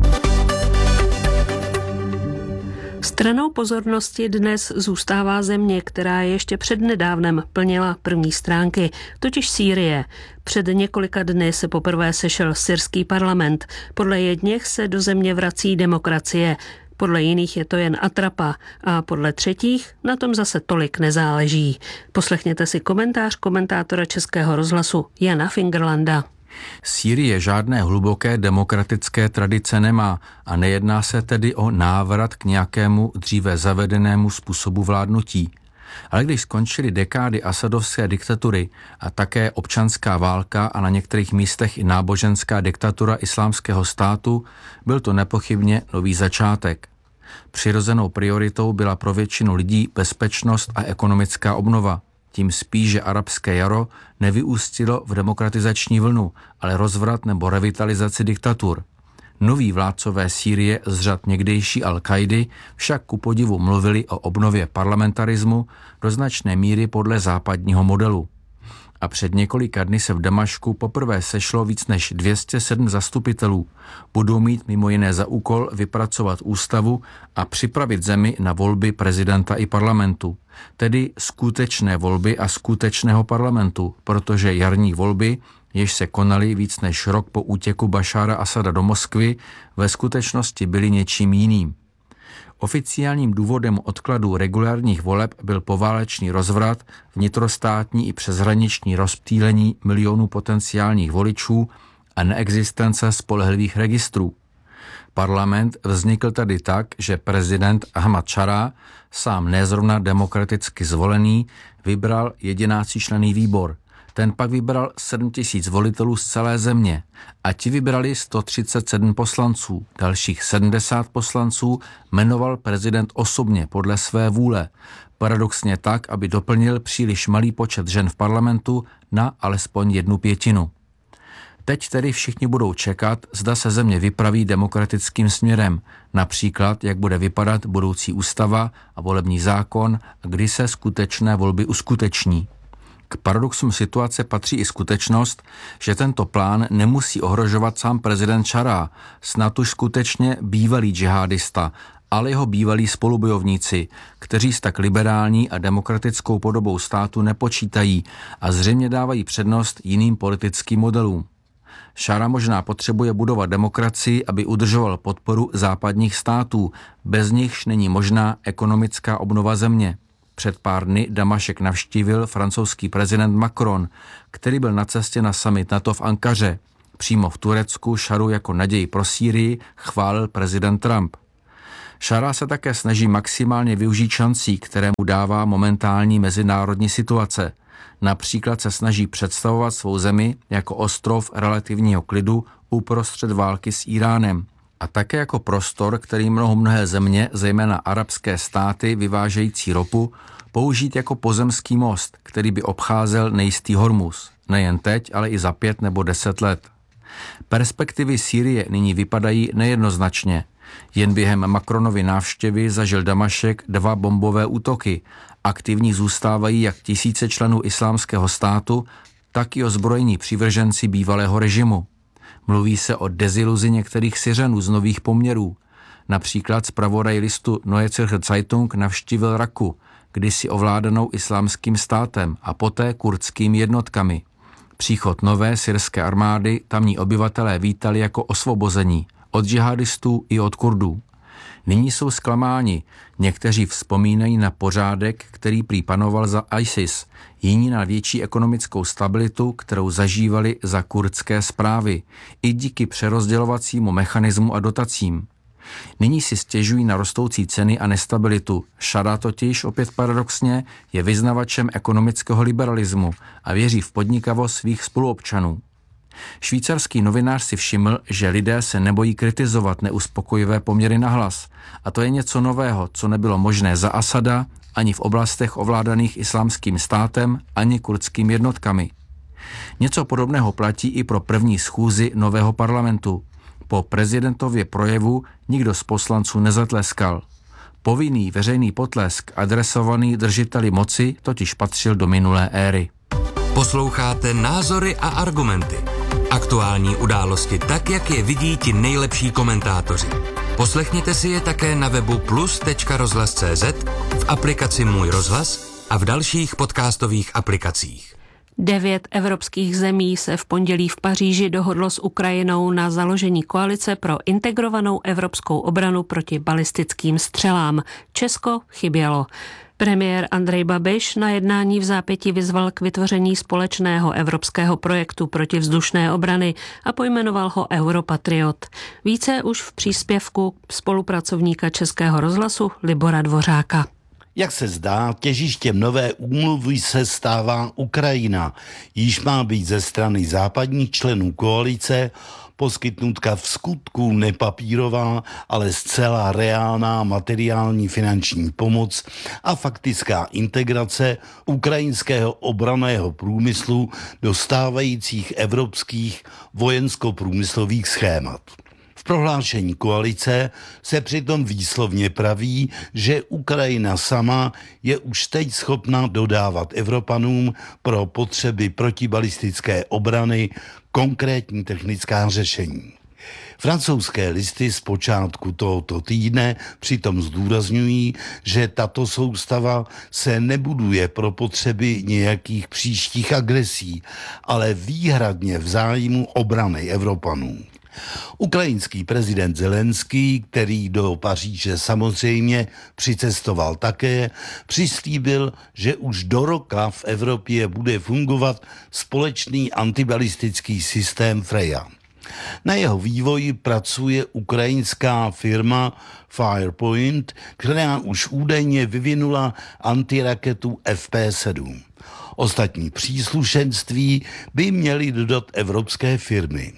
Stranou pozornosti dnes zůstává země, která ještě přednedávnem plnila první stránky, totiž Sýrie. Před několika dny se poprvé sešel syrský parlament. Podle jedněch se do země vrací demokracie, podle jiných je to jen atrapa a podle třetích na tom zase tolik nezáleží. Poslechněte si komentář komentátora Českého rozhlasu Jana Fingerlanda. Sýrie žádné hluboké demokratické tradice nemá a nejedná se tedy o návrat k nějakému dříve zavedenému způsobu vládnutí. Ale když skončily dekády asadovské diktatury a také občanská válka a na některých místech i náboženská diktatura Islámského státu, byl to nepochybně nový začátek. Přirozenou prioritou byla pro většinu lidí bezpečnost a ekonomická obnova. Tím spíš, že arabské jaro nevyústilo v demokratizační vlnu, ale rozvrat nebo revitalizaci diktatur. Noví vládcové Sýrie z řad někdejší Al-Kaidy však ku podivu mluvili o obnově parlamentarismu do značné míry podle západního modelu. A před několika dny se v Damašku poprvé sešlo víc než 207 zastupitelů. Budou mít mimo jiné za úkol vypracovat ústavu a připravit zemi na volby prezidenta i parlamentu. Tedy skutečné volby a skutečného parlamentu, protože jarní volby, jež se konaly víc než rok po útěku Bašára Asada do Moskvy, ve skutečnosti byly něčím jiným. Oficiálním důvodem odkladu regulárních voleb byl poválečný rozvrat, vnitrostátní i přeshraniční rozptýlení milionů potenciálních voličů a neexistence spolehlivých registrů. Parlament vznikl tady tak, že prezident Ahmad Šará, sám nezrovna demokraticky zvolený, vybral 11členný výbor. Ten pak vybral 7 000 volitelů z celé země a ti vybrali 137 poslanců. Dalších 70 poslanců jmenoval prezident osobně podle své vůle. Paradoxně tak, aby doplnil příliš malý počet žen v parlamentu na alespoň 1/5. Teď tedy všichni budou čekat, zda se země vypraví demokratickým směrem, například jak bude vypadat budoucí ústava a volební zákon a kdy se skutečné volby uskuteční. K paradoxům situace patří i skutečnost, že tento plán nemusí ohrožovat sám prezident Šará, snad už skutečně bývalý džihadista, ale jeho bývalí spolubojovníci, kteří s tak liberální a demokratickou podobou státu nepočítají a zřejmě dávají přednost jiným politickým modelům. Šara možná potřebuje budovat demokracii, aby udržoval podporu západních států, bez nichž není možná ekonomická obnova země. Před pár dny Damašek navštívil francouzský prezident Macron, který byl na cestě na summit NATO v Ankaře. Přímo v Turecku Šaru jako naději pro Sýrii chválil prezident Trump. Šara se také snaží maximálně využít šancí, které mu dává momentální mezinárodní situace. Například se snaží představovat svou zemi jako ostrov relativního klidu uprostřed války s Íránem a také jako prostor, který mnohé země, zejména arabské státy vyvážející ropu, použít jako pozemský most, který by obcházel nejistý Hormuz. Nejen teď, ale i za 5 nebo 10 let. Perspektivy Sýrie nyní vypadají nejednoznačně. Jen během Macronovy návštěvy zažil Damašek 2 bombové útoky. Aktivní zůstávají jak tisíce členů islámského státu, tak i ozbrojení přivrženci bývalého režimu. Mluví se o deziluzi některých Syřanů z nových poměrů. Například zpravodaj listu Neue Zürcher Zeitung navštívil Raku, kdysi ovládanou islámským státem a poté kurdskými jednotkami. Příchod nové syrské armády tamní obyvatelé vítali jako osvobození od džihadistů i od Kurdů. Nyní jsou zklamáni, někteří vzpomínají na pořádek, který prý panoval za ISIS, jiní na větší ekonomickou stabilitu, kterou zažívali za kurdské správy, i díky přerozdělovacímu mechanismu a dotacím. Nyní si stěžují na rostoucí ceny a nestabilitu. Šara totiž, opět paradoxně, je vyznavačem ekonomického liberalismu a věří v podnikavost svých spoluobčanů. Švýcarský novinář si všiml, že lidé se nebojí kritizovat neuspokojivé poměry nahlas. A to je něco nového, co nebylo možné za Asada, ani v oblastech ovládaných islámským státem, ani kurdskými jednotkami. Něco podobného platí i pro první schůzi nového parlamentu. Po prezidentově projevu nikdo z poslanců nezatleskal. Povinný veřejný potlesk adresovaný držiteli moci totiž patřil do minulé éry. Posloucháte Názory a argumenty. Aktuální události tak, jak je vidí ti nejlepší komentátoři. Poslechněte si je také na webu plus.rozhlas.cz, v aplikaci Můj rozhlas a v dalších podcastových aplikacích. 9 evropských zemí se v pondělí v Paříži dohodlo s Ukrajinou na založení koalice pro integrovanou evropskou obranu proti balistickým střelám. Česko chybělo. Premiér Andrej Babiš na jednání v zápětí vyzval k vytvoření společného evropského projektu protivzdušné obrany a pojmenoval ho Europatriot. Více už v příspěvku spolupracovníka Českého rozhlasu Libora Dvořáka. Jak se zdá, těžištěm nové úmluvy se stává Ukrajina, jíž má být ze strany západních členů koalice poskytnutka v skutku nepapírová, ale zcela reálná materiální finanční pomoc a faktická integrace ukrajinského obranného průmyslu do stávajících evropských vojensko-průmyslových schémat. V prohlášení koalice se přitom výslovně praví, že Ukrajina sama je už teď schopna dodávat Evropanům pro potřeby protibalistické obrany konkrétní technická řešení. Francouzské listy z počátku tohoto týdne přitom zdůrazňují, že tato soustava se nebuduje pro potřeby nějakých příštích agresí, ale výhradně v zájmu obrany Evropanů. Ukrajinský prezident Zelenský, který do Paříže samozřejmě přicestoval také, přislíbil, že už do roka v Evropě bude fungovat společný antibalistický systém Freya. Na jeho vývoji pracuje ukrajinská firma Firepoint, která už údajně vyvinula antiraketu FP7. Ostatní příslušenství by měly dodat evropské firmy.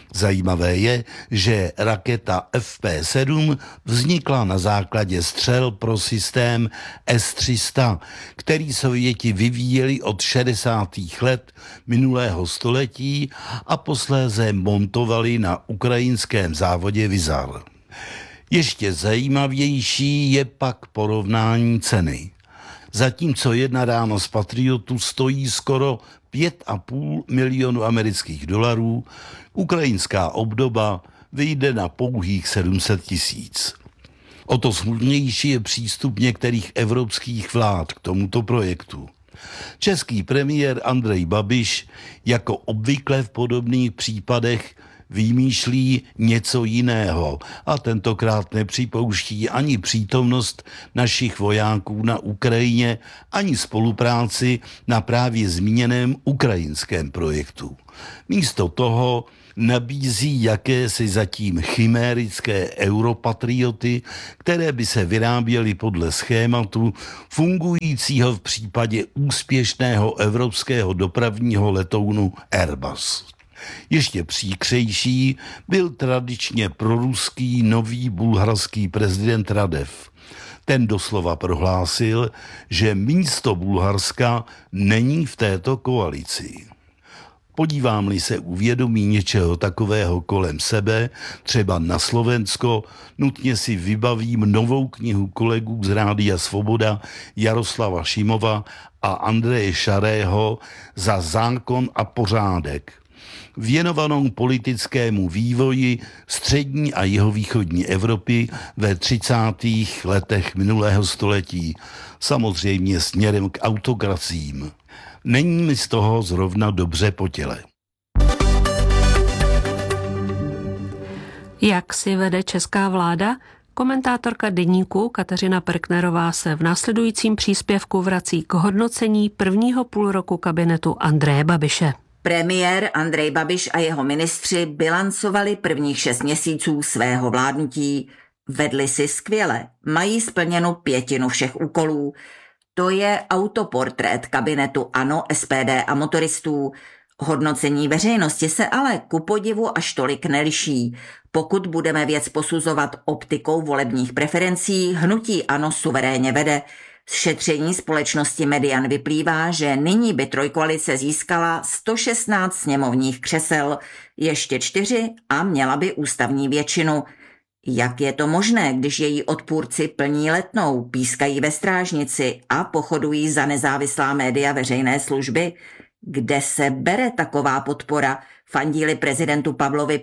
Zajímavé je, že raketa FP7 vznikla na základě střel pro systém S-300, který Sověti vyvíjeli od 60. let minulého století a posléze montovali na ukrajinském závodě Vizar. Ještě zajímavější je pak porovnání ceny. Zatímco jedna rána z Patriotu stojí skoro 5,5 milionu amerických dolarů, ukrajinská obdoba vyjde na pouhých 700 tisíc. O to smutnější je přístup některých evropských vlád k tomuto projektu. Český premiér Andrej Babiš, jako obvykle v podobných případech, vymýšlí něco jiného a tentokrát nepřipouští ani přítomnost našich vojáků na Ukrajině, ani spolupráci na právě zmíněném ukrajinském projektu. Místo toho nabízí jakési zatím chimérické europatrioty, které by se vyráběly podle schématu fungujícího v případě úspěšného evropského dopravního letounu Airbus. Ještě příkřejší byl tradičně proruský nový bulharský prezident Radev. Ten doslova prohlásil, že místo Bulharska není v této koalici. Podívám-li se uvědomí něčeho takového kolem sebe, třeba na Slovensko, nutně si vybavím novou knihu kolegů z Rádia Svoboda Jaroslava Šimova a Andreje Šarého Za zákon a pořádek, věnovanou politickému vývoji střední a jihovýchodní Evropy ve 30. letech minulého století, samozřejmě směrem k autokracím. Není mi z toho zrovna dobře po těle. Jak si vede česká vláda? Komentátorka Deníku Kateřina Perknerová se v následujícím příspěvku vrací k hodnocení prvního půlroku kabinetu Andreje Babiše. Premiér Andrej Babiš a jeho ministři bilancovali prvních 6 měsíců svého vládnutí. Vedli si skvěle, mají splněnu 1/5 všech úkolů. To je autoportrét kabinetu ANO, SPD a motoristů. Hodnocení veřejnosti se ale ku podivu až tolik neliší. Pokud budeme věc posuzovat optikou volebních preferencí, hnutí ANO suverénně vede. Z šetření společnosti Median vyplývá, že nyní by trojkoalice získala 116 sněmovních křesel, ještě 4 a měla by ústavní většinu. Jak je to možné, když její odpůrci plní Letnou, pískají ve Strážnici a pochodují za nezávislá média veřejné služby? Kde se bere taková podpora? Fandí-li prezidentu Pavlovi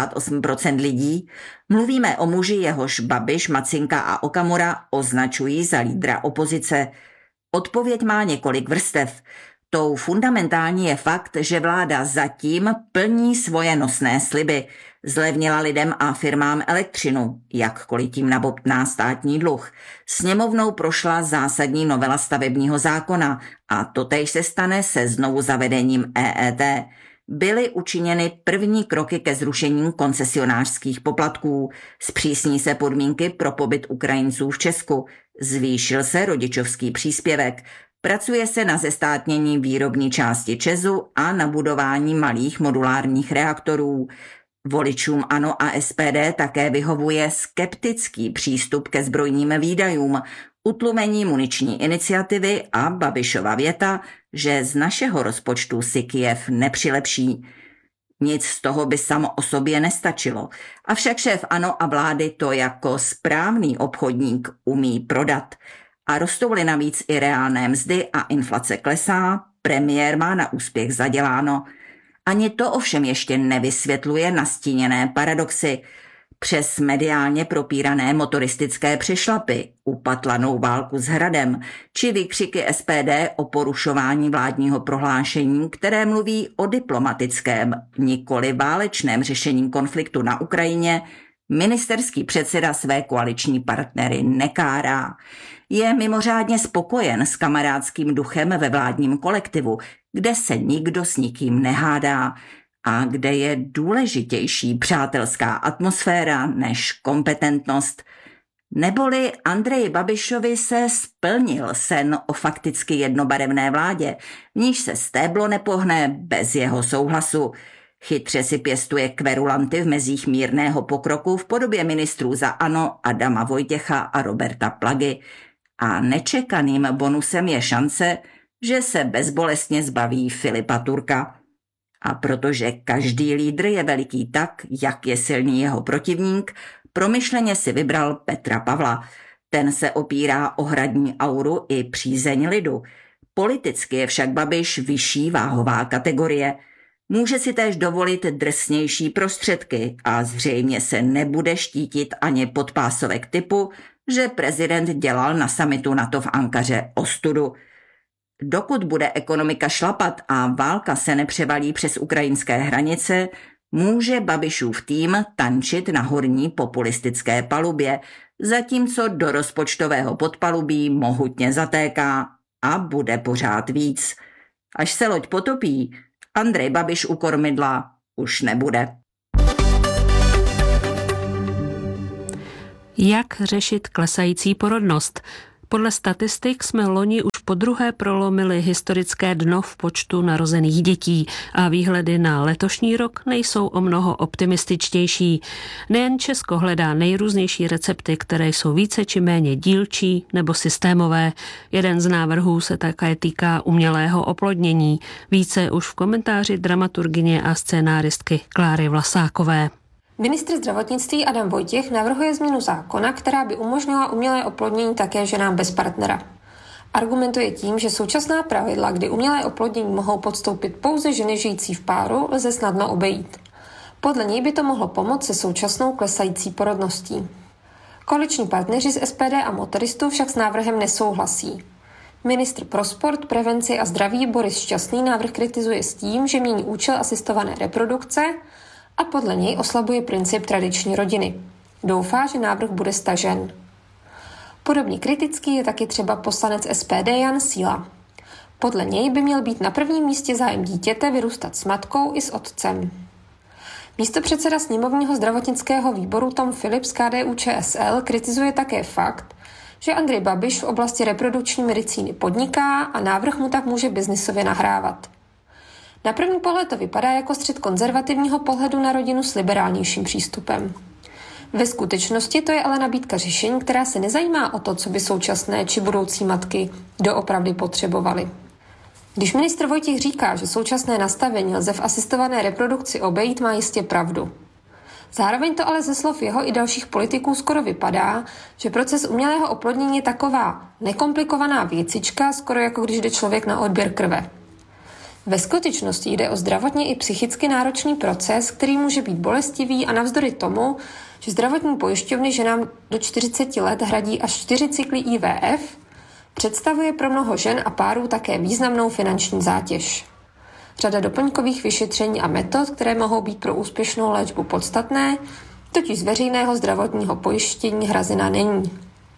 58% lidí? Mluvíme o muži, jehož Babiš, Macinka a Okamura označují za lídra opozice. Odpověď má několik vrstev. Tou fundamentální je fakt, že vláda zatím plní svoje nosné sliby. Zlevnila lidem a firmám elektřinu, jakkoliv tím nabobtná státní dluh. Sněmovnou prošla zásadní novela stavebního zákona a totéž se stane se znovu zavedením EET. Byly učiněny první kroky ke zrušení koncesionářských poplatků. Zpřísní se podmínky pro pobyt Ukrajinců v Česku. Zvýšil se rodičovský příspěvek. Pracuje se na zestátnění výrobní části ČEZu a na budování malých modulárních reaktorů. Voličům ANO a SPD také vyhovuje skeptický přístup ke zbrojním výdajům, utlumení muniční iniciativy a Babišova věta, že z našeho rozpočtu si Kyjev nepřilepší. Nic z toho by samo o sobě nestačilo, avšak šéf ANO a vlády to jako správný obchodník umí prodat. A rostou-li navíc i reálné mzdy a inflace klesá, premiér má na úspěch zaděláno. Ani to ovšem ještě nevysvětluje nastíněné paradoxy. Přes mediálně propírané motoristické přešlapy, upatlanou válku s Hradem, či výkřiky SPD o porušování vládního prohlášení, které mluví o diplomatickém, nikoli válečném řešení konfliktu na Ukrajině, ministerský předseda své koaliční partnery nekárá. Je mimořádně spokojen s kamarádským duchem ve vládním kolektivu, kde se nikdo s nikým nehádá a kde je důležitější přátelská atmosféra než kompetentnost. Neboli Andreji Babišovi se splnil sen o fakticky jednobarevné vládě, v níž se stéblo nepohne bez jeho souhlasu. Chytře si pěstuje kverulanty v mezích mírného pokroku v podobě ministrů za ANO Adama Vojtěcha a Roberta Plagy. A nečekaným bonusem je šance, že se bezbolestně zbaví Filipa Turka. A protože každý lídr je veliký tak, jak je silný jeho protivník, promyšleně si vybral Petra Pavla. Ten se opírá o hradní auru i přízeň lidu. Politicky je však Babiš vyšší váhová kategorie. Může si též dovolit drsnější prostředky a zřejmě se nebude štítit ani podpásovek typu, že prezident dělal na summitu NATO v Ankaře ostudu. Dokud bude ekonomika šlapat a válka se nepřevalí přes ukrajinské hranice, může Babišův tým tančit na horní populistické palubě, zatímco do rozpočtového podpalubí mohutně zatéká a bude pořád víc. Až se loď potopí, Andrej Babiš u kormidla už nebude. Jak řešit klesající porodnost? Podle statistik jsme loni už podruhé prolomili historické dno v počtu narozených dětí a výhledy na letošní rok nejsou o mnoho optimističtější. Nejen Česko hledá nejrůznější recepty, které jsou více či méně dílčí nebo systémové. Jeden z návrhů se také týká umělého oplodnění. Více už v komentáři dramaturgyně a scénáristky Kláry Vlasákové. Ministr zdravotnictví Adam Vojtěch navrhuje změnu zákona, která by umožnila umělé oplodnění také ženám bez partnera. Argumentuje tím, že současná pravidla, kdy umělé oplodnění mohou podstoupit pouze ženy žijící v páru, lze snadno obejít. Podle něj by to mohlo pomoct se současnou klesající porodností. Koaliční partneři z SPD a motoristů však s návrhem nesouhlasí. Ministr pro sport, prevenci a zdraví Boris Šťastný návrh kritizuje s tím, že mění účel asistované reprodukce a podle něj oslabuje princip tradiční rodiny. Doufá, že návrh bude stažen. Podobně kritický je taky třeba poslanec SPD Jan Síla. Podle něj by měl být na prvním místě zájem dítěte vyrůstat s matkou i s otcem. Místopředseda sněmovního zdravotnického výboru Tom Filip z KDU-ČSL kritizuje také fakt, že Andrej Babiš v oblasti reprodukční medicíny podniká a návrh mu tak může biznisově nahrávat. Na první pohled to vypadá jako střet konzervativního pohledu na rodinu s liberálnějším přístupem. Ve skutečnosti to je ale nabídka řešení, která se nezajímá o to, co by současné či budoucí matky doopravdy potřebovaly. Když ministr Vojtěch říká, že současné nastavení lze v asistované reprodukci obejít, má jistě pravdu. Zároveň to ale ze slov jeho i dalších politiků skoro vypadá, že proces umělého oplodnění je taková nekomplikovaná věcička, skoro jako když jde člověk na odběr krve. Ve skutečnosti jde o zdravotně i psychicky náročný proces, který může být bolestivý a navzdory tomu, že zdravotní pojišťovny ženám do 40 let hradí až 4 cykly IVF, představuje pro mnoho žen a párů také významnou finanční zátěž. Řada doplňkových vyšetření a metod, které mohou být pro úspěšnou léčbu podstatné, totiž z veřejného zdravotního pojištění hrazena není.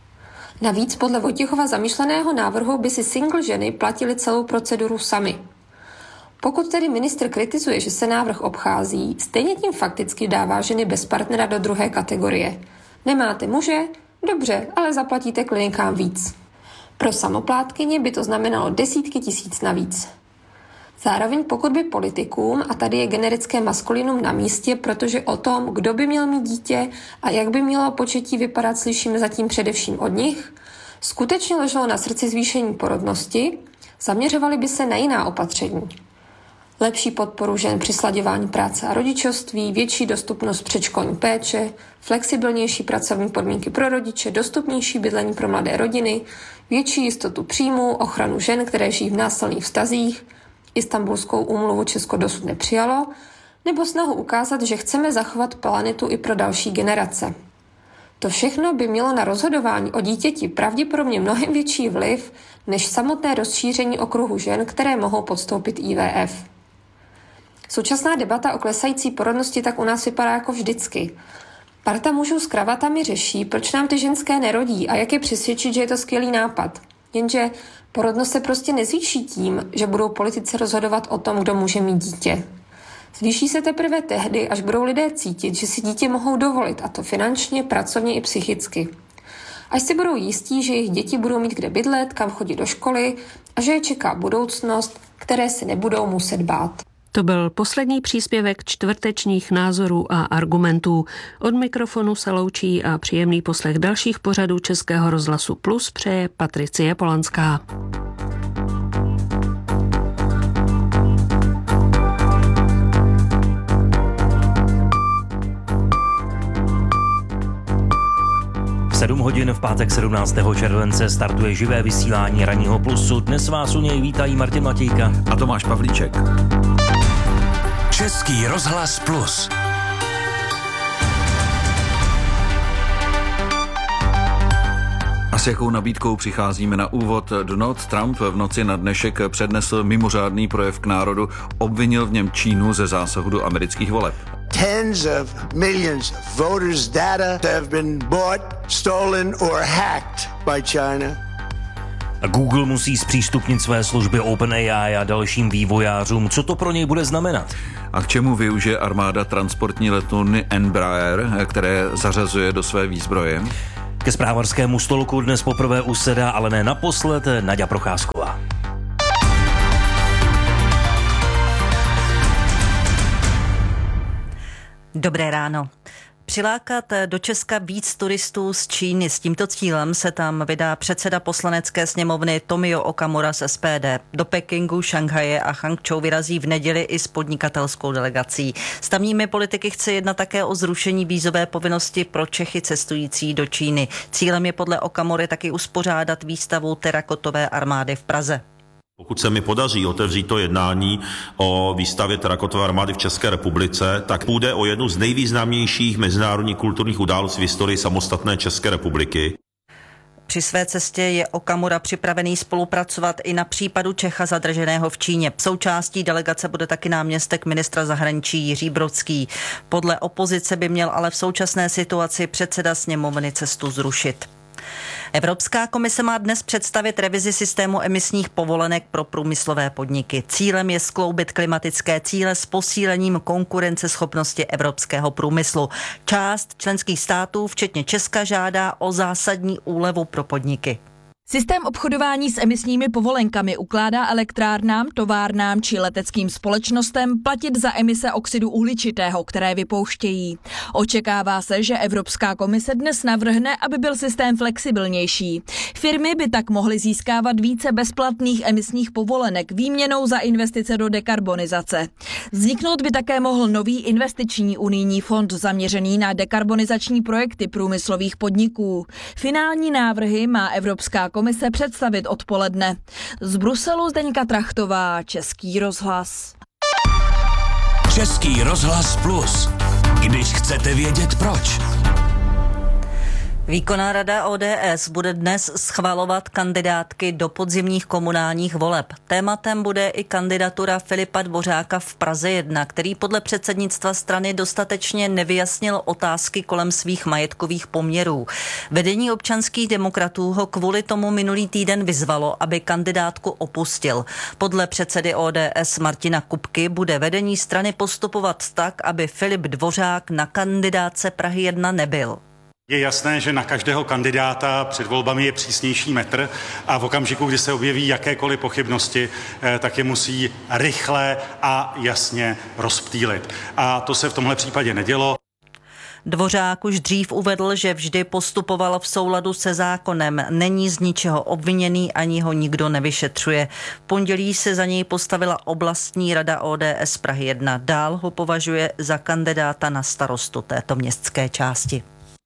Navíc podle Vojtěchova zamýšleného návrhu by si single ženy platily celou proceduru sami. Pokud tedy ministr kritizuje, že se návrh obchází, stejně tím fakticky dává ženy bez partnera do druhé kategorie. Nemáte muže? Dobře, ale zaplatíte klinikám víc. Pro samoplátkyně by to znamenalo desítky tisíc navíc. Zároveň pokud by politikům, a tady je generické maskulinum na místě, protože o tom, kdo by měl mít dítě a jak by mělo početí vypadat, slyšíme zatím především od nich, skutečně leželo na srdci zvýšení porodnosti, zaměřovali by se na jiná opatření. Lepší podporu žen při slaďování práce a rodičovství, větší dostupnost předškolní péče, flexibilnější pracovní podmínky pro rodiče, dostupnější bydlení pro mladé rodiny, větší jistotu příjmů, ochranu žen, které žijí v násilných vztazích, Istanbulskou úmluvu Česko dosud nepřijalo, nebo snahu ukázat, že chceme zachovat planetu i pro další generace. To všechno by mělo na rozhodování o dítěti pravděpodobně mnohem větší vliv než samotné rozšíření okruhu žen, které mohou podstoupit IVF. Současná debata o klesající porodnosti tak u nás vypadá jako vždycky. Parta mužů s kravatami řeší, proč nám ty ženské nerodí a jak je přesvědčit, že je to skvělý nápad. Jenže porodnost se prostě nezvýší tím, že budou politici rozhodovat o tom, kdo může mít dítě. Zvýší se teprve tehdy, až budou lidé cítit, že si dítě mohou dovolit, a to finančně, pracovně i psychicky. Až si budou jistí, že jejich děti budou mít kde bydlet, kam chodit do školy a že je čeká budoucnost, které si nebudou muset bát. To byl poslední příspěvek čtvrtečních názorů a argumentů. Od mikrofonu se loučí a příjemný poslech dalších pořadů Českého rozhlasu Plus přeje Patricie Polanská. V 7 hodin v pátek 17. července startuje živé vysílání Ranního Plusu. Dnes vás u něj vítají Martin Matějka a Tomáš Pavlíček. Český rozhlas Plus. A s jakou nabídkou přicházíme na úvod? Donald Trump v noci na dnešek přednesl mimořádný projev k národu, obvinil v něm Čínu ze zásahu do amerických voleb. Tens of millions of voters' data have been bought, stolen or hacked by China. Google musí zpřístupnit své služby OpenAI a dalším vývojářům. Co to pro něj bude znamenat? A k čemu využije armáda transportní letouny Embraer, které zařazuje do své výzbroje? Ke zprávarskému stolku dnes poprvé usedá, ale ne naposled, Naďa Procházková. Dobré ráno. Přilákat do Česka víc turistů z Číny. S tímto cílem se tam vydá předseda poslanecké sněmovny Tomio Okamura z SPD. Do Pekingu, Šanghaje a Hangzhou vyrazí v neděli i s podnikatelskou delegací. S tamními politiky chce jednat také o zrušení vízové povinnosti pro Čechy cestující do Číny. Cílem je podle Okamury taky uspořádat výstavu terakotové armády v Praze. Pokud se mi podaří otevřít to jednání o výstavě terakotové armády v České republice, tak půjde o jednu z nejvýznamnějších mezinárodních kulturních událostí v historii samostatné České republiky. Při své cestě je Okamura připravený spolupracovat i na případu Čecha zadrženého v Číně. Součástí delegace bude taky náměstek ministra zahraničí Jiří Brodský. Podle opozice by měl ale v současné situaci předseda sněmovny cestu zrušit. Evropská komise má dnes představit revizi systému emisních povolenek pro průmyslové podniky. Cílem je skloubit klimatické cíle s posílením konkurenceschopnosti evropského průmyslu. Část členských států, včetně Česka, žádá o zásadní úlevu pro podniky. Systém obchodování s emisními povolenkami ukládá elektrárnám, továrnám či leteckým společnostem platit za emise oxidu uhličitého, které vypouštějí. Očekává se, že Evropská komise dnes navrhne, aby byl systém flexibilnější. Firmy by tak mohly získávat více bezplatných emisních povolenek výměnou za investice do dekarbonizace. Vzniknout by také mohl nový investiční unijní fond zaměřený na dekarbonizační projekty průmyslových podniků. Finální návrhy má Evropská komise představit odpoledne. Z Bruselu Zdeňka Trachtová, Český rozhlas. Český rozhlas Plus. Když chcete vědět proč. Výkonná rada ODS bude dnes schvalovat kandidátky do podzimních komunálních voleb. Tématem bude i kandidatura Filipa Dvořáka v Praze 1, který podle předsednictva strany dostatečně nevyjasnil otázky kolem svých majetkových poměrů. Vedení občanských demokratů ho kvůli tomu minulý týden vyzvalo, aby kandidátku opustil. Podle předsedy ODS Martina Kupky bude vedení strany postupovat tak, aby Filip Dvořák na kandidátce Prahy 1 nebyl. Je jasné, že na každého kandidáta před volbami je přísnější metr a v okamžiku, kdy se objeví jakékoliv pochybnosti, tak je musí rychle a jasně rozptýlit. A to se v tomhle případě nedělo. Dvořák už dřív uvedl, že vždy postupoval v souladu se zákonem, není z ničeho obviněný, ani ho nikdo nevyšetřuje. V pondělí se za něj postavila oblastní rada ODS Prahy 1. Dál ho považuje za kandidáta na starostu této městské části.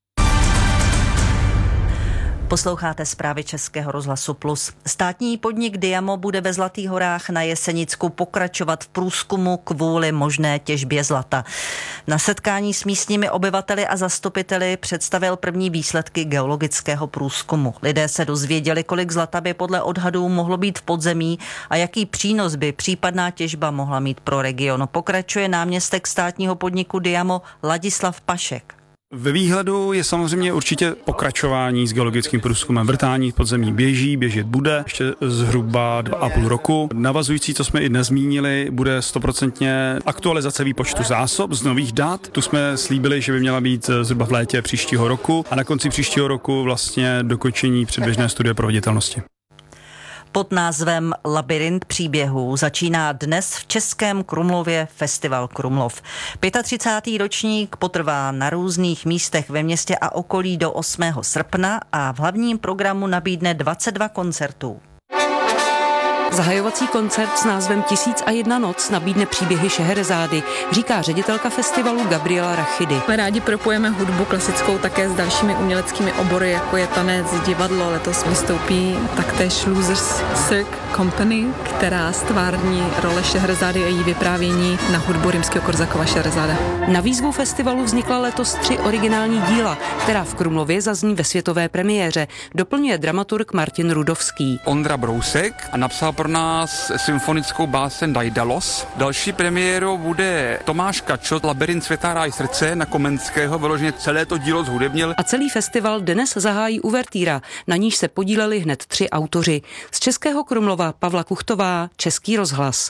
Posloucháte zprávy Českého rozhlasu Plus. Státní podnik Diamo bude ve Zlatých horách na Jesenicku pokračovat v průzkumu kvůli možné těžbě zlata. Na setkání s místními obyvateli a zastupiteli představil první výsledky geologického průzkumu. Lidé se dozvěděli, kolik zlata by podle odhadů mohlo být v podzemí a jaký přínos by případná těžba mohla mít pro region. Pokračuje náměstek státního podniku Diamo Ladislav Pašek. Ve výhledu je samozřejmě určitě pokračování s geologickým průzkumem. Vrtání v podzemí běžet bude ještě zhruba 2,5 roku. Navazující, co jsme i dnes zmínili, bude 100% aktualizace výpočtu zásob z nových dat. Tu jsme slíbili, že by měla být zhruba v létě příštího roku a na konci příštího roku vlastně dokončení předběžné studie proveditelnosti. Pod názvem Labyrint příběhů začíná dnes v Českém Krumlově festival Krumlov. 35. ročník potrvá na různých místech ve městě a okolí do 8. srpna a v hlavním programu nabídne 22 koncertů. Zahajovací koncert s názvem 1001 noc nabídne příběhy Šeherezády, říká ředitelka festivalu Gabriela Rachidy. My rádi propojeme hudbu klasickou také s dalšími uměleckými obory, jako je tanec, divadlo. Letos vystoupí taktéž Losers Cirque Company, která stvární role Šeherezády a její vyprávění na hudbu Rimského Korsakova Šeherezáda. Na výzvu festivalu vznikla letos 3 originální díla, která v Krumlově zazní ve světové premiéře, doplňuje dramaturg Martin Rudovský. Ondra Brousek a napsal pro nás symfonickou báseň Daidalos. Další premiérou bude Tomáš Kačo, Labyrint světa ráj srdce na Komenského, vyloženě celé to dílo zhudebnil. A celý festival dnes zahájí uvertýra, na níž se podíleli hned 3 autoři. Z Českého Krumlova Pavla Kuchtová, Český rozhlas.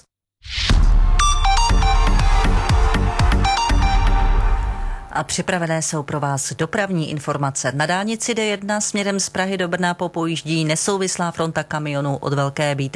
A připravené jsou pro vás dopravní informace. Na dálnici D1 směrem z Prahy do Brna popojíždí nesouvislá fronta kamionů od Velké Bítry